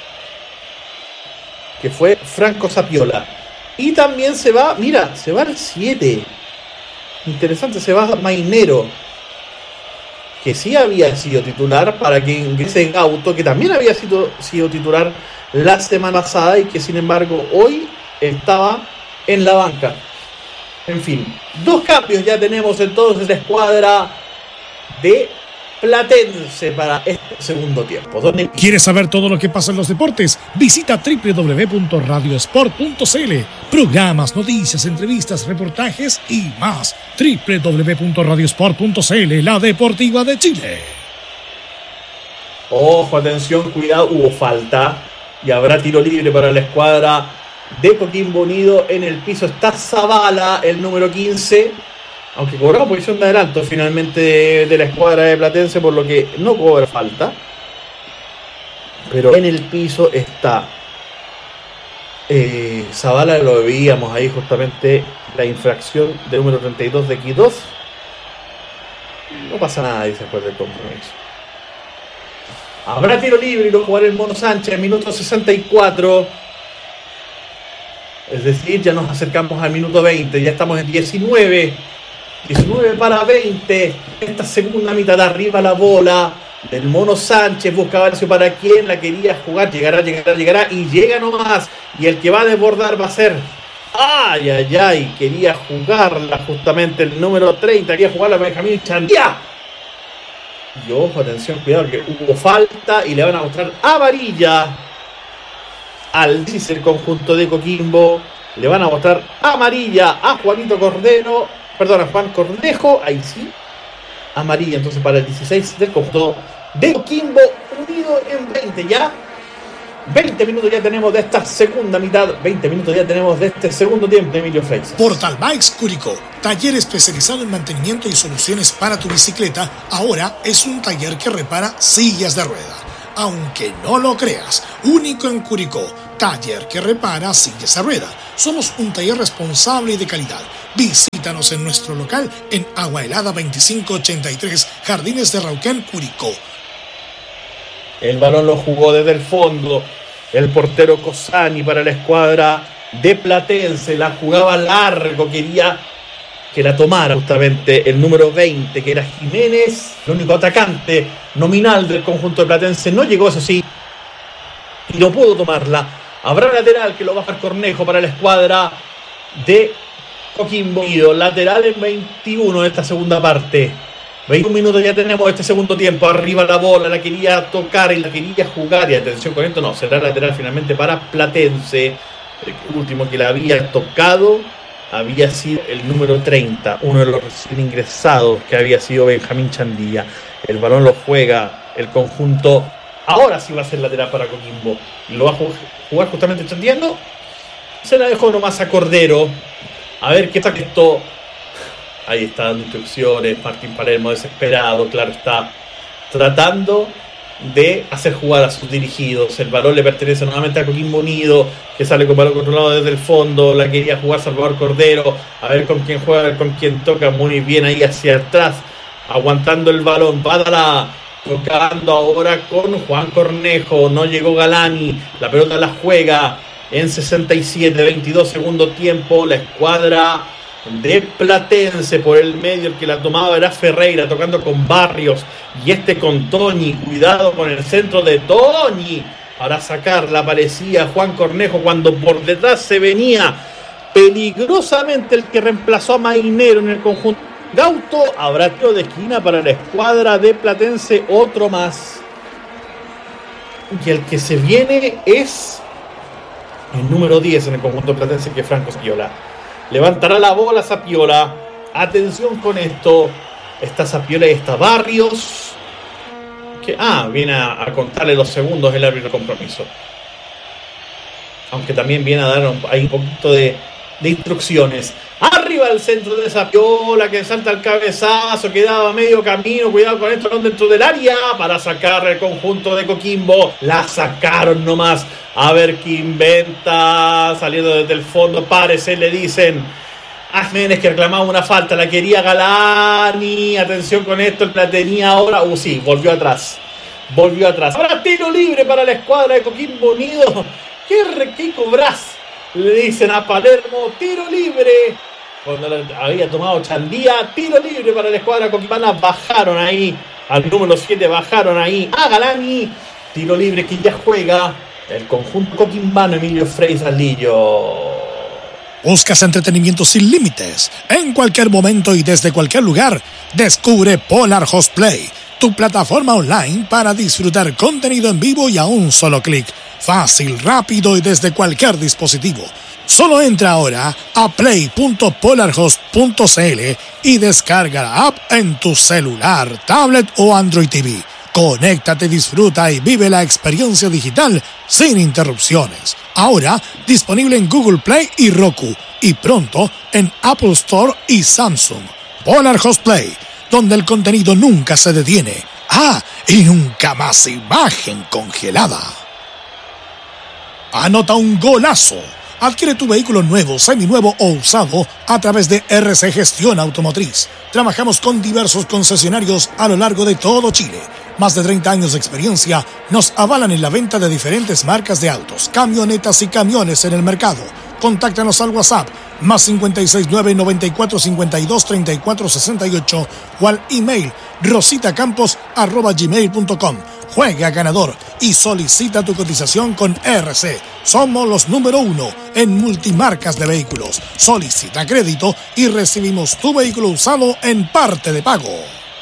que fue Franco Sapiola. Y también se va, mira, se va el siete. Interesante, se va Mainero, que sí había sido titular, para que ingrese Gauto, que también había sido, sido titular la semana pasada y que sin embargo hoy estaba en la banca. En fin, dos cambios ya tenemos entonces la escuadra de Platense para este segundo tiempo. ¿Dónde... ¿Quieres saber todo lo que pasa en los deportes? Visita doble u doble u doble u punto radiosport punto c l. Programas, noticias, entrevistas, reportajes y más. doble u doble u doble u punto radiosport punto c l, la Deportiva de Chile. Ojo, atención, cuidado, hubo falta y habrá tiro libre para la escuadra de Coquimbo Unido. En el piso está Zavala, el número quince. Aunque cobró posición de adelanto finalmente de, de la escuadra de Platense, por lo que no cobra falta. Pero en el piso está eh, Zavala, lo veíamos ahí justamente, la infracción del número treinta y dos de Quidós. No pasa nada, dice después del compromiso. Habrá tiro libre y lo jugará el Mono Sánchez en minuto sesenta y cuatro. Es decir, ya nos acercamos al minuto veinte, ya estamos en diecinueve. diecinueve para veinte. Esta segunda mitad de arriba la bola del Mono Sánchez. Buscaba Alcio para quien la quería jugar. Llegará, llegará, llegará. Y llega nomás. Y el que va a desbordar va a ser. ¡Ay, ay, ay! Quería jugarla justamente el número treinta. Quería jugarla Benjamín Chandía. Y ojo, atención, cuidado, que hubo falta. Y le van a mostrar amarilla al dice el conjunto de Coquimbo. Le van a mostrar amarilla a Juanito Cordero. Perdón, a Juan Cornejo, ahí sí. Amarilla entonces para el dieciséis del conjunto de Coquimbo Unido en veinte ya. veinte minutos ya tenemos de esta segunda mitad, veinte minutos ya tenemos de este segundo tiempo de Emilio Freixas. Portal Bikes Curicó, taller especializado en mantenimiento y soluciones para tu bicicleta, ahora es un taller que repara sillas de rueda. Aunque no lo creas, único en Curicó, taller que repara sillas de rueda. Somos un taller responsable y de calidad. Visítanos en nuestro local en Agua Helada veinticinco ochenta y tres, Jardines de Rauquén, Curicó. El balón lo jugó desde el fondo el portero Cosani para la escuadra de Platense. La jugaba largo, quería que la tomara justamente el número veinte, que era Jiménez, el único atacante nominal del conjunto de Platense. No llegó, eso sí, y no pudo tomarla. Habrá lateral que lo va a bajar Cornejo para la escuadra de Coquimbo Unido. Lateral en veintiuno de esta segunda parte. veintiún minutos ya tenemos este segundo tiempo. Arriba la bola, la quería tocar y la quería jugar. Y atención con esto, no, será lateral finalmente para Platense. El último que la había tocado había sido el número treinta, uno de los recién ingresados, que había sido Benjamín Chandía. El balón lo juega el conjunto. Ahora sí va a ser lateral para Coquimbo. Y lo va a jugar justamente Chandía. No, se la dejó nomás a Cordero. A ver qué está que esto. Ahí está dando instrucciones. Martín Palermo desesperado, claro está, tratando de hacer jugar a sus dirigidos. El balón le pertenece nuevamente a Coquimbo Unido, que sale con balón controlado desde el fondo. La quería jugar Salvador Cordero. A ver con quién juega, a ver con quién toca. Muy bien ahí hacia atrás, aguantando el balón. Badala tocando ahora con Juan Cornejo. No llegó Galani. La pelota la juega en sesenta y siete, veintidós segundo tiempo. La escuadra de Platense por el medio, el que la tomaba era Ferreira, tocando con Barrios y este con Toñi. Cuidado con el centro de Toñi para sacarla. Aparecía Juan Cornejo cuando por detrás se venía peligrosamente el que reemplazó a Mainero en el conjunto Gauto. Habrá tiro de esquina para la escuadra de Platense, otro más, y el que se viene es el número diez en el conjunto Platense, que es Franco Sapiola. Levantará la bola Sapiola. Atención con esto. Está Sapiola y está Barrios. Que, ah, viene a, a contarle los segundos el árbitro de compromiso. Aunque también viene a dar un, ahí un poquito de, de instrucciones. Arriba el centro de Sapiola, que salta el cabezazo, quedaba medio camino. Cuidado con esto, no dentro del área. Para sacar el conjunto de Coquimbo. La sacaron nomás. A ver qué inventa, saliendo desde el fondo. Parece, le dicen a Jiménez, que reclamaba una falta. La quería Galani. Atención con esto, la tenía ahora. Uh, sí, volvió atrás. Volvió atrás. Ahora tiro libre para la escuadra de Coquimbo Unido. ¿Qué, qué cobras? Le dicen a Palermo, tiro libre. Cuando había tomado Chandía, tiro libre para la escuadra coquimbana. Bajaron ahí al número siete, bajaron ahí a Galani. Tiro libre que ya juega el conjunto coquimbano, Emilio Freixas Lillo. ¿Buscas entretenimiento sin límites? En cualquier momento y desde cualquier lugar, descubre Polar Host Play, tu plataforma online para disfrutar contenido en vivo y a un solo clic. Fácil, rápido y desde cualquier dispositivo. Solo entra ahora a play punto polarhost punto c l y descarga la app en tu celular, tablet o Android T V. Conéctate, disfruta y vive la experiencia digital sin interrupciones. Ahora disponible en Google Play y Roku, y pronto en Apple Store y Samsung. Polar Host Play, donde el contenido nunca se detiene. Ah, y nunca más imagen congelada. Anota un golazo. Adquiere tu vehículo nuevo, seminuevo o usado a través de R C Gestión Automotriz. Trabajamos con diversos concesionarios a lo largo de todo Chile. Más de treinta años de experiencia nos avalan en la venta de diferentes marcas de autos, camionetas y camiones en el mercado. Contáctanos al WhatsApp más cinco seis nueve, noventa y cuatro, cincuenta y dos, treinta y cuatro, sesenta y ocho o al email rositacampos arroba gmail punto com. Juega ganador y solicita tu cotización con R C. Somos los número uno en multimarcas de vehículos. Solicita crédito y recibimos tu vehículo usado en parte de pago.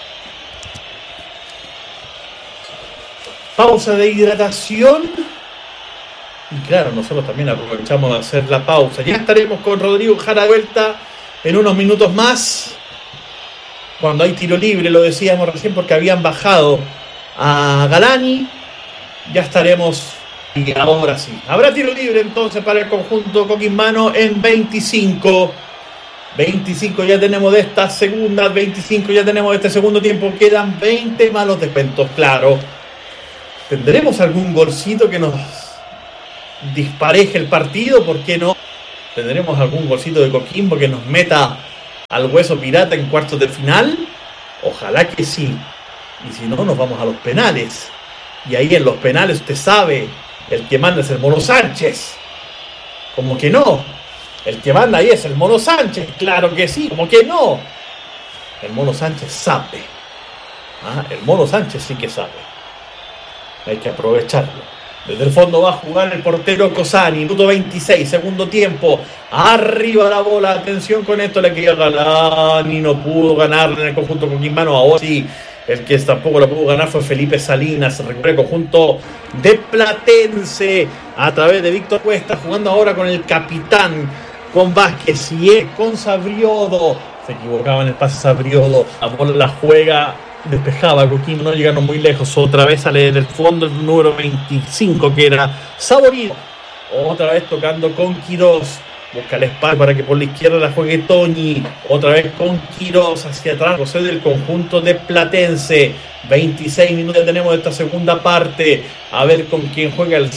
Pausa de hidratación. Y claro, nosotros también aprovechamos de hacer la pausa. Ya estaremos con Rodrigo Jara de vuelta en unos minutos más. Cuando hay tiro libre, lo decíamos recién, porque habían bajado a Galani. Ya estaremos Y ahora sí, habrá tiro libre entonces para el conjunto coquimbano en veinticinco. veinticinco ya tenemos de esta segunda, veinticinco ya tenemos de este segundo tiempo. Quedan veinte malos descuentos, claro. ¿Tendremos algún golcito que nos dispareje el partido? ¿Por qué no? ¿Tendremos algún golcito de Coquimbo que nos meta al hueso pirata en cuartos de final? Ojalá que sí. Y si no, nos vamos a los penales. Y ahí en los penales usted sabe, el que manda es el Mono Sánchez. ¿Cómo que no? El que manda ahí es el Mono Sánchez. Claro que sí, ¿cómo que no? El Mono Sánchez sabe. ¿Ah? El Mono Sánchez sí que sabe. Hay que aprovecharlo. Desde el fondo va a jugar el portero Cosani. Minuto veintiséis, segundo tiempo. Arriba la bola. Atención con esto. Le quería Galani. No pudo ganar en el conjunto coquimbano. Ahora sí. El que tampoco lo pudo ganar fue Felipe Salinas. Recupera el conjunto de Platense a través de Víctor Cuesta. Jugando ahora con el capitán. Con Vázquez. Y con Sabriodo. Se equivocaba en el pase Sabriodo. La bola la juega. Despejaba Coquimbo, no llegaron muy lejos. Otra vez sale del fondo el número veinticinco, que era Saborido. Otra vez tocando con Quirós. Busca el espacio para que por la izquierda la juegue Toñi. Otra vez con Quirós hacia atrás. José del conjunto de Platense. veintiséis minutos tenemos de esta segunda parte. A ver con quién juega el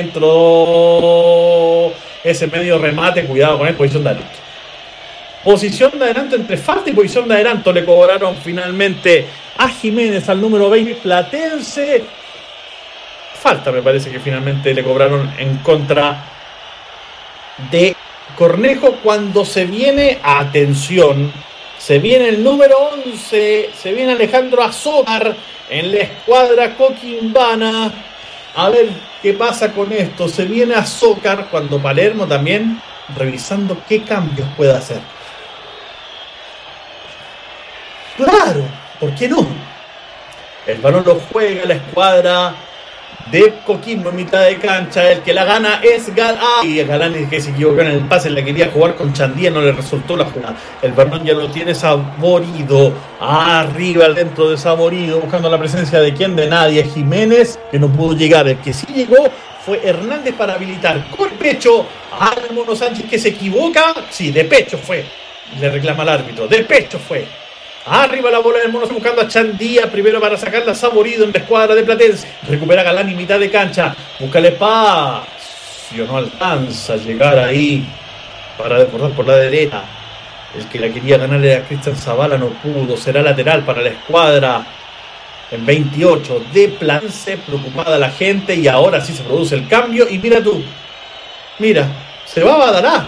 centro. Ese medio remate. Cuidado con él. Posición de adelanto. Posición de adelanto entre falta y posición de adelanto. Le cobraron finalmente a Jiménez al número veinte. Platense. Falta me parece que finalmente le cobraron en contra de Cornejo cuando se viene, atención, se viene el número once, se viene Alejandro Azócar en la escuadra coquimbana. A ver qué pasa con esto. Se viene Azócar cuando Palermo también revisando qué cambios puede hacer. Claro, ¿por qué no? El balón lo juega la escuadra de Coquimbo en mitad de cancha. El que la gana es Galán. Y Galán, que se equivocó en el pase, le quería jugar con Chandía, no le resultó la jugada. El balón ya lo tiene Saborido. Arriba, dentro de Saborido, buscando la presencia de quién, de nadie. Jiménez, que no pudo llegar. El que sí llegó fue Hernández para habilitar con pecho al Mono Sánchez, que se equivoca. Sí, de pecho fue. Le reclama al árbitro. De pecho fue. Arriba la bola del Mono, buscando a Chandía, primero para sacarla a Saborido en la escuadra de Platense. Recupera Galán en mitad de cancha. Busca el espacio. No alcanza a llegar ahí para desbordar por la derecha. El que la quería ganar era Cristian Zavala, no pudo. Será lateral para la escuadra en veintiocho de Platense. Preocupada la gente y ahora sí se produce el cambio. Y mira tú. Mira, se va Badalá.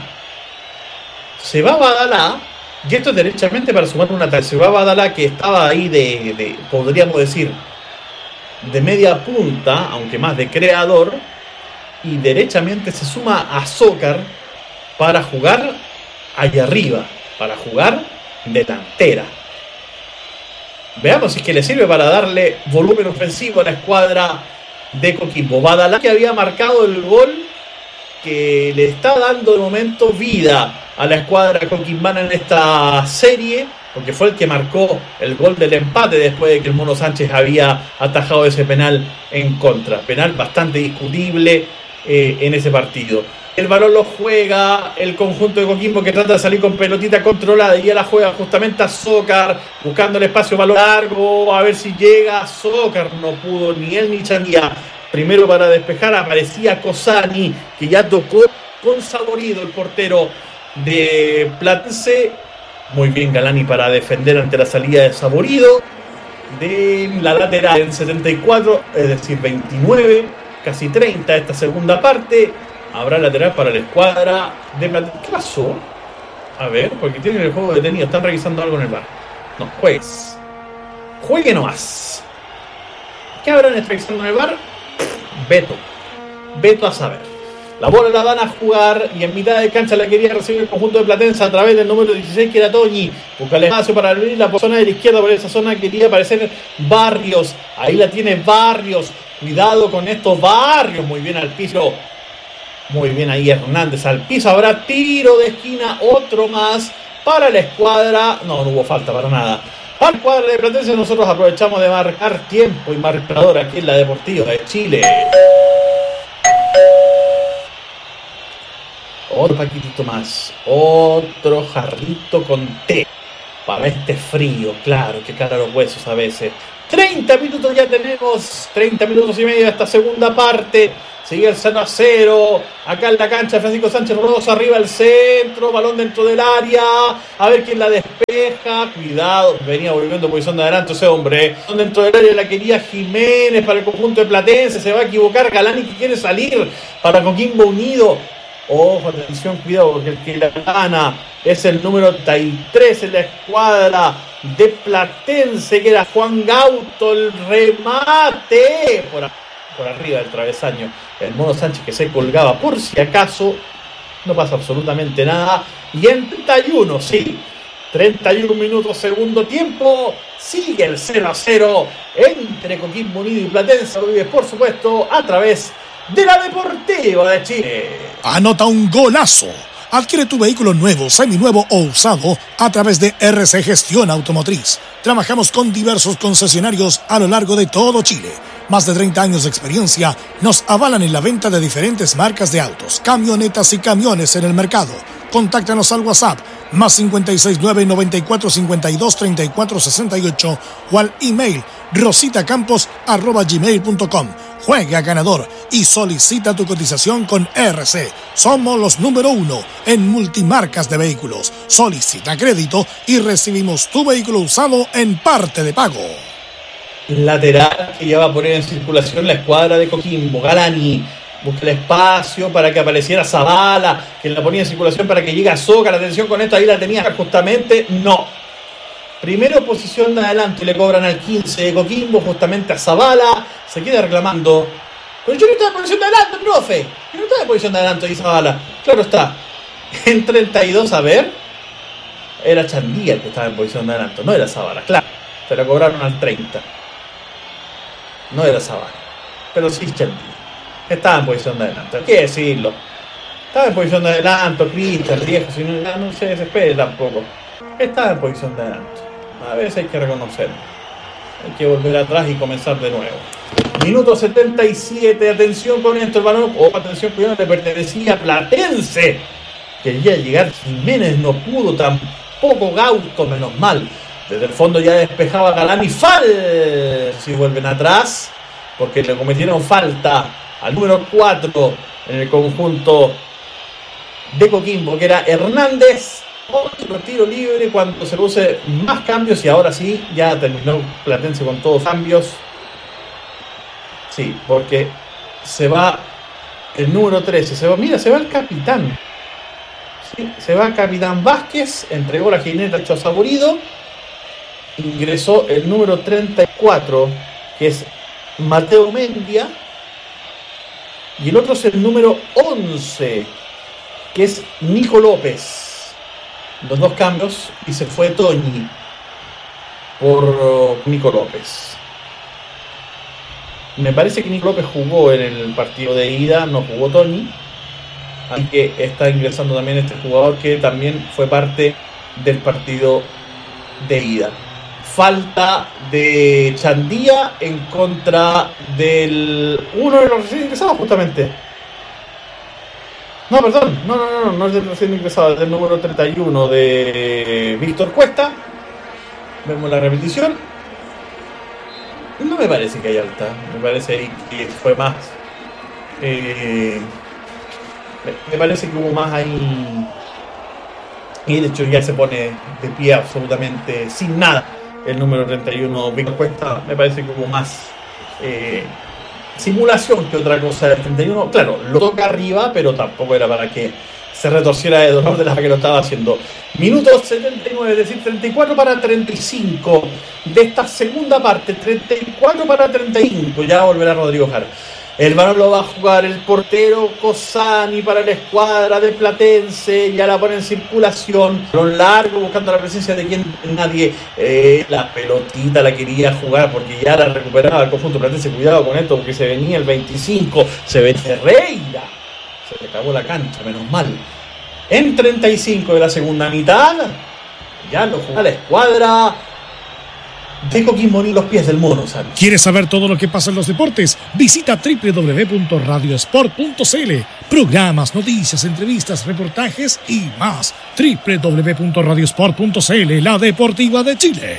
Se va Badalá. Y esto es derechamente para sumar una tal. Se va Badalá, que estaba ahí de, de, podríamos decir, de media punta, aunque más de creador. Y derechamente se suma a Azócar para jugar allá arriba, para jugar delantera. Veamos si es que le sirve para darle volumen ofensivo a la escuadra de Coquimbo. Badalá, que había marcado el gol que le está dando de momento vida a la escuadra coquimbana en esta serie, porque fue el que marcó el gol del empate después de que el Mono Sánchez había atajado ese penal en contra. Penal bastante discutible eh, en ese partido. El balón lo juega el conjunto de Coquimbo, que trata de salir con pelotita controlada, y ya la juega justamente a Azócar, buscando el espacio, balón largo, a ver si llega. Azócar no pudo, ni él ni Chandía. Primero para despejar aparecía Cosani, que ya tocó con Saborido, el portero de Platense. Muy bien Galani para defender ante la salida de Saborido. De la lateral en setenta y cuatro, es decir veintinueve, casi treinta esta segunda parte. Habrá lateral para la escuadra de Platense. ¿Qué pasó? A ver, porque tienen el juego detenido. Están revisando algo en el bar. No, juegues. Juegue nomás. ¿Qué habrán revisando en el bar? Beto. Beto a saber. La bola la van a jugar y en mitad de cancha la quería recibir el conjunto de Platense a través del número dieciséis, que era Toñi. Busca el espacio para abrir la zona de la izquierda. Por esa zona quería aparecer Barrios. Ahí la tiene Barrios. Cuidado con estos Barrios. Muy bien al piso. Muy bien ahí Hernández al piso. Habrá tiro de esquina. Otro más para la escuadra. No, no hubo falta para nada. Para la escuadra de Platense. Nosotros aprovechamos de marcar tiempo y marcador aquí en la Deportiva de Chile. Otro paquetito más. Otro jarrito con té. Para este frío, claro, que cala los huesos a veces. treinta minutos ya tenemos. treinta minutos y medio de esta segunda parte. Sigue el cero a cero. Acá en la cancha Francisco Sánchez Rosa. Arriba el centro. Balón dentro del área. A ver quién la despeja. Cuidado. Venía volviendo posición de adelanto ese hombre. Dentro del área la quería Jiménez para el conjunto de Platense. Se va a equivocar Galani que quiere salir para Coquimbo Unido. Ojo, atención, cuidado, porque el que la gana es el número treinta y tres en la escuadra de Platense, que era Juan Gauto. El remate por, por arriba del travesaño. El Mono Sánchez que se colgaba por si acaso. No pasa absolutamente nada. Y en treinta y uno, sí, treinta y uno minutos, segundo tiempo. Sigue el cero a cero entre Coquimbo Unido y Platense. Lo vives, por supuesto, a través de la Deportiva de Chile. Anota un golazo. Adquiere tu vehículo nuevo, seminuevo o usado a través de R C Gestión Automotriz. Trabajamos con diversos concesionarios a lo largo de todo Chile. Más de treinta años de experiencia nos avalan en la venta de diferentes marcas de autos, camionetas y camiones en el mercado. Contáctanos al WhatsApp más cinco seis nueve, nueve cuatro cinco dos, tres cuatro seis ocho o al email rositacampos arroba gmail punto com. Juega ganador y solicita tu cotización con R C. Somos los número uno en multimarcas de vehículos. Solicita crédito y recibimos tu vehículo usado en parte de pago. Lateral que ya va a poner en circulación la escuadra de Coquimbo. Galani busca el espacio para que apareciera Zavala, que la ponía en circulación para que llegue a Soca. La atención con esto, ahí la tenía justamente. No. Primero posición de adelante, le cobran al quince de Coquimbo, justamente a Zavala. Se queda reclamando. Pero yo no estaba en posición de adelante, profe. Yo no estaba en posición de adelante ahí Zavala. Claro está. En treinta y dos, a ver. Era Chandía el que estaba en posición de adelante, no era Zavala, claro. Se la cobraron al treinta. No era Zavala, pero sí Chandía. Estaba en posición de adelanto, hay que decirlo. Estaba en posición de adelanto, Cristian, viejo, si no, no se desespere tampoco. Estaba en posición de adelanto. A veces hay que reconocerlo. Hay que volver atrás y comenzar de nuevo. Minuto setenta y siete, atención con esto, el balón. Oh, atención, cuidado, le pertenecía a Platense. Quería llegar Jiménez, no pudo, tampoco Gauto, menos mal. Desde el fondo ya despejaba Galani. Fal. Si vuelven atrás, porque le cometieron falta al número cuatro en el conjunto de Coquimbo, que era Hernández. Otro tiro libre cuando se produce más cambios. Y ahora sí, ya terminó Platense con todos cambios. Sí, porque se va el número trece. Se va, mira, se va el capitán. Sí, se va el capitán Vázquez. Entregó la jineta hecho saborido. Ingresó el número treinta y cuatro, que es Mateo Mendia. Y el otro es el número once, que es Nico López. Los dos cambios, y se fue Toñi por uh, Nico López. Me parece que Nico López jugó en el partido de ida, no jugó Toñi. Así que está ingresando también este jugador que también fue parte del partido de ida. Falta de Chandía en contra del uno de los recién ingresados, justamente. No, perdón, no, no, no, no es del recién ingresado, es del número treinta y uno de Víctor Cuesta. Vemos la repetición. No me parece que haya alta, me parece que fue más. Eh, me parece que hubo más ahí. Y de hecho ya se pone de pie absolutamente sin nada. El número treinta y uno, Víctor Cuesta, me parece que hubo más eh, simulación que otra cosa del treinta y uno. Claro, lo toca arriba, pero tampoco era para que se retorciera de dolor de la que lo estaba haciendo. Minuto setenta y nueve, es decir, treinta y cuatro para treinta y cinco de esta segunda parte. treinta y cuatro para treinta y cinco, ya volverá Rodrigo Jara. El balón lo va a jugar el portero Cosani para la escuadra de Platense. Ya la pone en circulación. Balón largo buscando la presencia de quien nadie. Eh, la pelotita la quería jugar porque ya la recuperaba el conjunto Platense. Cuidado con esto porque se venía el veinticinco. Se ve Ferreira. Se le acabó la cancha, menos mal. En treinta y cinco de la segunda mitad. Ya lo juega la escuadra de Coquimbo Unido, los pies del mono, ¿sabes? ¿Quieres saber todo lo que pasa en los deportes? Visita doble u doble u doble u punto radio sport punto c l. Programas, noticias, entrevistas, reportajes y más. doble u doble u doble u punto radio sport punto c l, la deportiva de Chile.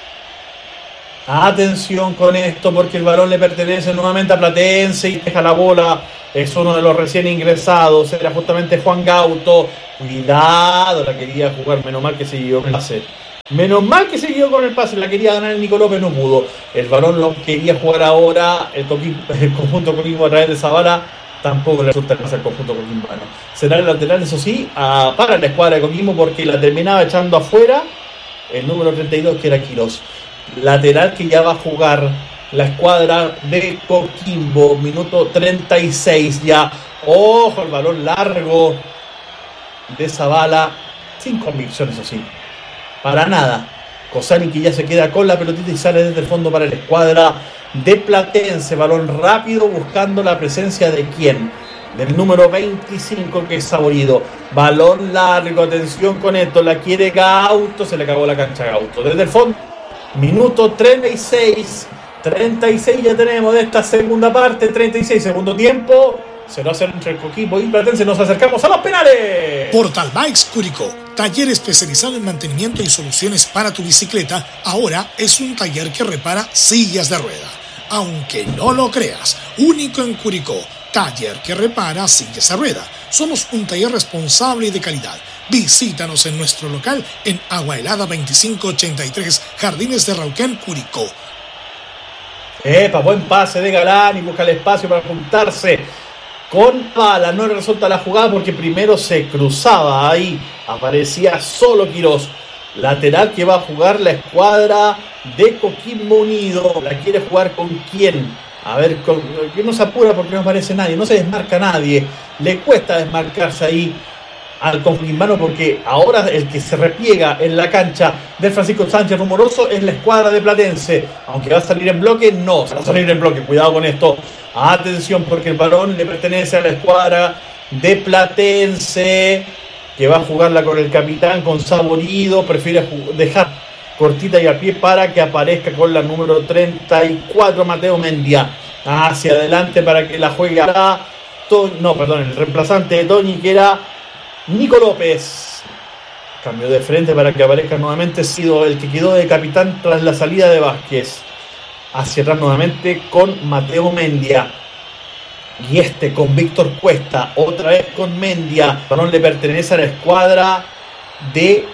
Atención con esto, porque el balón le pertenece nuevamente a Platense y deja la bola. Es uno de los recién ingresados. Era justamente Juan Gauto. Cuidado, la quería jugar. Menos mal que siguió con el pase. Menos mal que siguió con el pase. La quería ganar el Nico López, no pudo. El balón lo quería jugar ahora el, el conjunto Coquimbo a través de Zavala. Tampoco le resulta el pase al conjunto coquimbano. Será el lateral, eso sí, a, para la escuadra de Coquimbo, porque la terminaba echando afuera el número treinta y dos, que era Quirós. Lateral que ya va a jugar la escuadra de Coquimbo, minuto treinta y seis ya. Ojo, el balón largo de Zavala, sin convicción, eso sí, para nada. Cosani, que ya se queda con la pelotita y sale desde el fondo para la escuadra de Platense. Balón rápido, buscando la presencia de quién, del número veinticinco, que es Saborido. Balón largo, atención con esto, la quiere Gauto, se le acabó la cancha a Gauto. Desde el fondo, minuto treinta y seis, treinta y seis ya tenemos de esta segunda parte, treinta y seis, segundo tiempo. Se lo hacen entre el Coquimbo y Platense. Nos acercamos a los penales. Portal Bikes Curicó, taller especializado en mantenimiento y soluciones para tu bicicleta. Ahora es un taller que repara sillas de rueda. Aunque no lo creas, único en Curicó, taller que repara sillas de rueda. Somos un taller responsable y de calidad. Visítanos en nuestro local en Agua Helada veinticinco ochenta y tres, Jardines de Rauquén, Curicó. Epa, buen pase de Galán y busca el espacio para juntarse con Bala. No le resulta la jugada porque primero se cruzaba ahí. Aparecía solo Quirós. Lateral que va a jugar la escuadra de Coquimbo Unido. ¿La quiere jugar con quién? A ver, con, que no se apura porque no aparece nadie. No se desmarca nadie. Le cuesta desmarcarse ahí al coquimbano, porque ahora el que se repliega en la cancha del Francisco Sánchez Rumoroso es la escuadra de Platense. Aunque va a salir en bloque, no, se va a salir en bloque. Cuidado con esto. Atención, porque el balón le pertenece a la escuadra de Platense, que va a jugarla con el capitán, con Saborido. Prefiere dejar cortita y a pie para que aparezca con la número treinta y cuatro, Mateo Mendia. Hacia adelante para que la juegue ahora. No, perdón, el reemplazante de Toñi, que era Nico López. Cambio de frente para que aparezca nuevamente. Ha sido el que quedó de capitán tras la salida de Vázquez. Hacia atrás nuevamente con Mateo Mendia. Y este con Víctor Cuesta. Otra vez con Mendia. El balón le pertenece a la escuadra de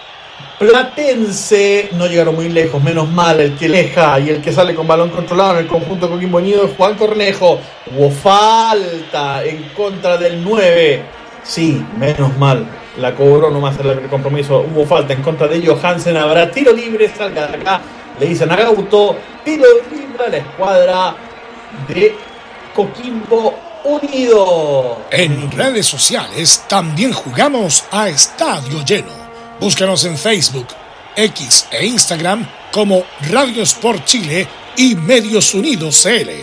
Platense. No llegaron muy lejos, menos mal. El que leja y el que sale con balón controlado en el conjunto de Coquimbo Unido es Juan Cornejo. Hubo falta en contra del nueve. Sí, menos mal. La cobró nomás el compromiso. Hubo falta en contra de Johansen. Habrá tiro libre. Salga de acá. Le dicen a Gauto. Tiro libre a la escuadra de Coquimbo Unido. En redes sociales también jugamos a estadio lleno. Búscanos en Facebook, X e Instagram como Radio Sport Chile y Medios Unidos C L.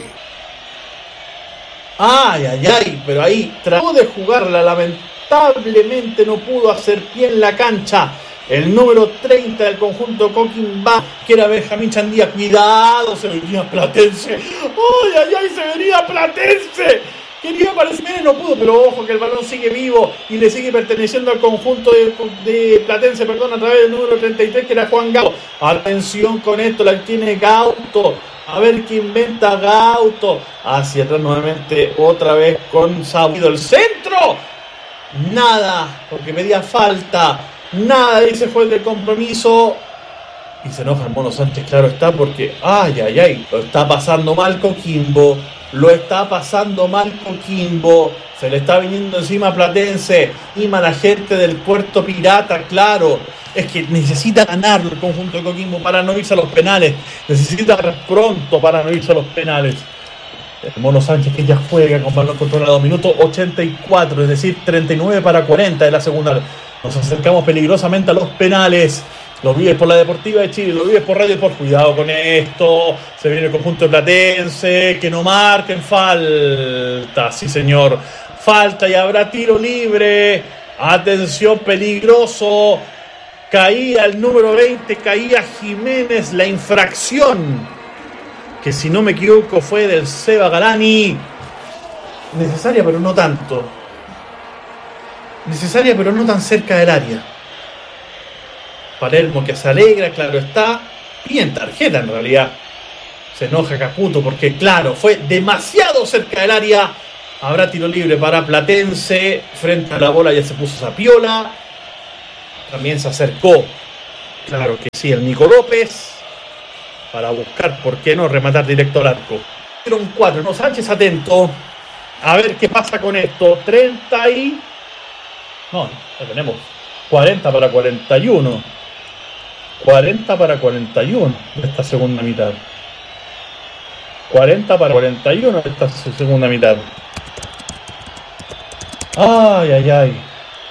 Ay, ay, ay, pero ahí trató de jugarla, lamentablemente no pudo hacer pie en la cancha. El número treinta del conjunto Coquimbo, que era Benjamín Chandía. Cuidado, se venía Platense. Ay, ay, ay, se venía Platense. Quería aparecer, no pudo, pero ojo que el balón sigue vivo y le sigue perteneciendo al conjunto de, de Platense, perdón, a través del número treinta y tres, que era Juan Gauto. Atención con esto, la tiene Gauto. A ver qué inventa Gauto. Hacia atrás nuevamente, otra vez con Saborido. El centro. Nada, porque pedía falta. Nada, dice juez del compromiso. Y se enoja el Mono Sánchez, claro está, porque ay, ay, ay, lo está pasando mal Coquimbo. Lo está pasando mal Coquimbo. Se le está viniendo encima a Platense. Y mala gente del Puerto Pirata, claro. Es que necesita ganar el conjunto de Coquimbo para no irse a los penales. Necesita pronto para no irse a los penales. El Mono Sánchez, que ya juega con balón controlado. Minuto ochenta y cuatro, es decir, treinta y nueve para cuarenta de la segunda. Nos acercamos peligrosamente a los penales. Lo vives por la Deportiva de Chile, lo vives por Radio Sport. Cuidado con esto. Se viene el conjunto de Platense. Que no marquen falta. Sí, señor. Falta y habrá tiro libre. Atención, peligroso. Caía el número veinte, caía Jiménez, la infracción, que si no me equivoco fue del Seba Galani. Necesaria pero no tanto. Necesaria pero no tan cerca del área. Palermo que se alegra, claro está. Y en tarjeta en realidad. Se enoja Caputo porque claro, fue demasiado cerca del área. Habrá tiro libre para Platense. Frente a la bola ya se puso Zapiola. También se acercó, claro que sí, el Nico López, para buscar, ¿por qué no?, rematar directo al arco. Un cuatro, no, Sánchez atento, a ver qué pasa con esto. treinta y... No, ya tenemos cuarenta para cuarenta y uno. cuarenta para cuarenta y uno de esta segunda mitad. cuarenta para cuarenta y uno de esta segunda mitad. Ay, ay, ay.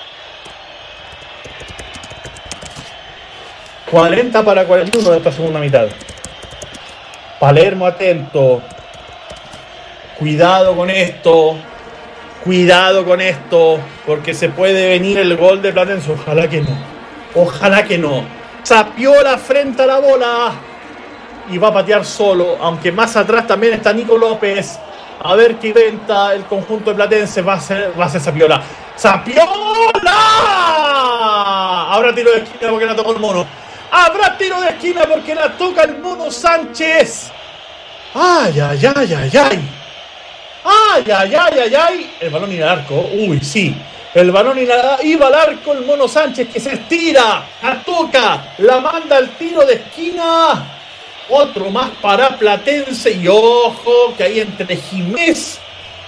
cuarenta para cuarenta y uno de esta segunda mitad. Palermo atento. Cuidado con esto. Cuidado con esto. Porque se puede venir el gol de Platense. Ojalá que no. Ojalá que no. Zapiola frente a la bola. Y va a patear solo. Aunque más atrás también está Nico López. A ver qué inventa el conjunto de Platense. Va a ser, va a ser Zapiola. ¡Zapiola! Habrá tiro de esquina porque la tocó el mono. Habrá tiro de esquina porque la toca el Mono Sánchez. Ay, ay, ay, ay, ay. Ay, ay, ay, ay, ay. El balón iba al arco. Uy, sí. El balón iba al arco. El Mono Sánchez que se estira. La toca. La manda al tiro de esquina. Otro más para Platense. Y ojo que ahí entre Jiménez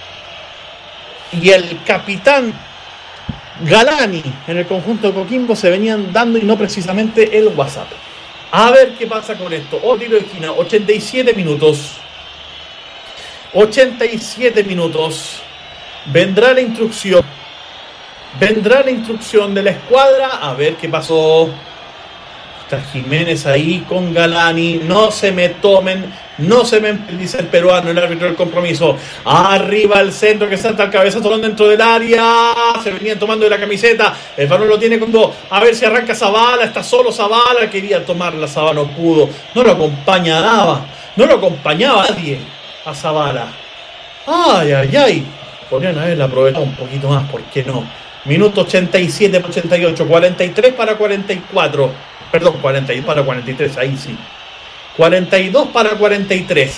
y el capitán Galani en el conjunto de Coquimbo se venían dando y no precisamente el WhatsApp. A ver qué pasa con esto. O tiro de esquina, ochenta y siete minutos. ochenta y siete minutos. Vendrá la instrucción. Vendrá la instrucción de la escuadra. A ver qué pasó. Está Jiménez ahí con Galani. No se me tomen. No se me dice el peruano, el árbitro del compromiso. Arriba el centro que salta al cabezazo dentro del área. Se venían tomando de la camiseta. El balón lo tiene con dos. A ver si arranca Zavala. Está solo Zavala. Quería tomar la Zavala, no pudo. No lo acompañaba. No lo acompañaba nadie a Zavala. Ay, ay, ay. Podrían haberla aprovechado un poquito más. ¿Por qué no? Minuto ochenta y siete para ochenta y ocho. cuarenta y tres para cuarenta y cuatro. Perdón, cuarenta y dos para cuarenta y tres. Ahí sí. cuarenta y dos para cuarenta y tres.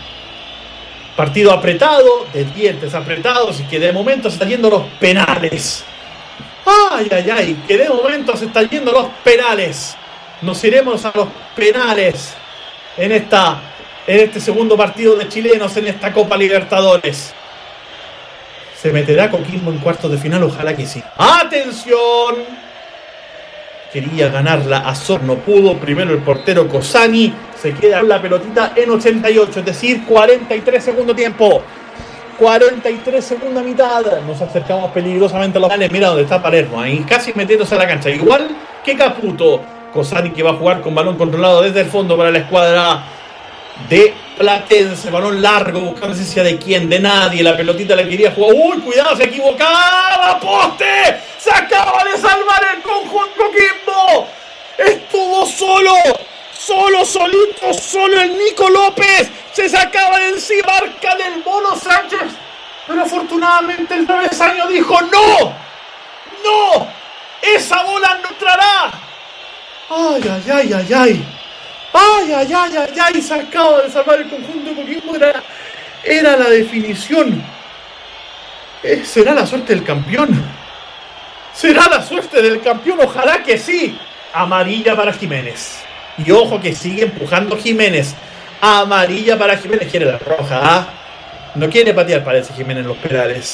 Partido apretado, de dientes apretados y que de momento se están yendo los penales. Ay, ay, ay, que de momento se están yendo los penales. Nos iremos a los penales en esta, en este segundo partido de chilenos en esta Copa Libertadores. ¿Se meterá Coquimbo en cuartos de final? Ojalá que sí. ¡Atención! Quería ganarla Azor, no pudo. Primero el portero Cosani. Se queda con la pelotita en ochenta y ocho, es decir, cuarenta y tres segundo tiempo. cuarenta y tres segunda mitad. Nos acercamos peligrosamente a los finales. Mira dónde está Palermo, ahí casi metiéndose a la cancha. Igual que Caputo. Cosani que va a jugar con balón controlado desde el fondo para la escuadra de Platense. Balón largo, buscando esencia de quién, de nadie. La pelotita la quería jugar. ¡Uy, cuidado! Se equivocaba. ¡Poste! ¡Se acaba de salvar el conjunto Coquimbo! ¡Estuvo solo! ¡Solo, solito, solo el Nico López! ¡Se sacaba de encima marca del Mono Sánchez! Pero afortunadamente el travesaño dijo ¡no! ¡No! ¡Esa bola no entrará! ¡Ay, ay, ay, ay, ay! ¡Ay, ay, ay, ay, ay! Se acaba de salvar el conjunto de Coquimbo. Era, era la definición. Eh, ¿Será la suerte del campeón? ¿Será la suerte del campeón? Ojalá que sí. Amarilla para Jiménez. Y ojo que sigue empujando Jiménez. Amarilla para Jiménez. Quiere la roja, ¿ah? No quiere patear, parece Jiménez en los penales.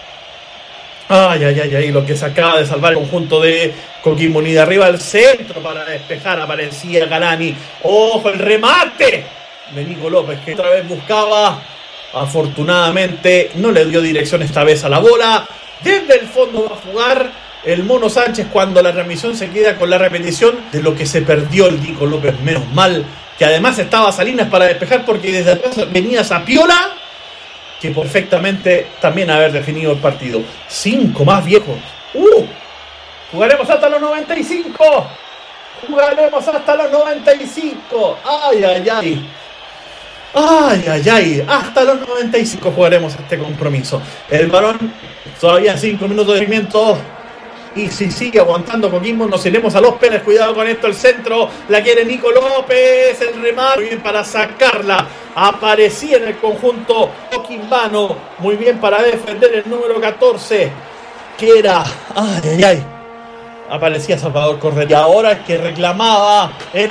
Ay, ay, ay, ay. Lo que se acaba de salvar el conjunto de Coquimbo Unido. Arriba al centro para despejar. Aparecía Galani. Ojo, el remate de Nico López, que otra vez buscaba. Afortunadamente no le dio dirección esta vez a la bola. Desde el fondo va a jugar el Mono Sánchez cuando la transmisión se queda con la repetición de lo que se perdió el Nico López. Menos mal que además estaba Salinas para despejar, porque desde atrás venía Zapiola, que perfectamente también haber definido el partido. Cinco más viejos. Uh, jugaremos hasta los noventa y cinco. Jugaremos hasta los noventa y cinco. Ay, ay, ay. Ay, ay, ay. Hasta los noventa y cinco jugaremos este compromiso. El balón, todavía cinco minutos de movimiento. Y si sigue aguantando Coquimbo, nos iremos a los penales. Cuidado con esto, el centro. La quiere Nico López. El remate. Muy bien para sacarla. Aparecía en el conjunto coquimbano. Muy bien para defender el número catorce. Que era. Ay, ay, ay. Aparecía Salvador Correa. Y ahora es que reclamaba el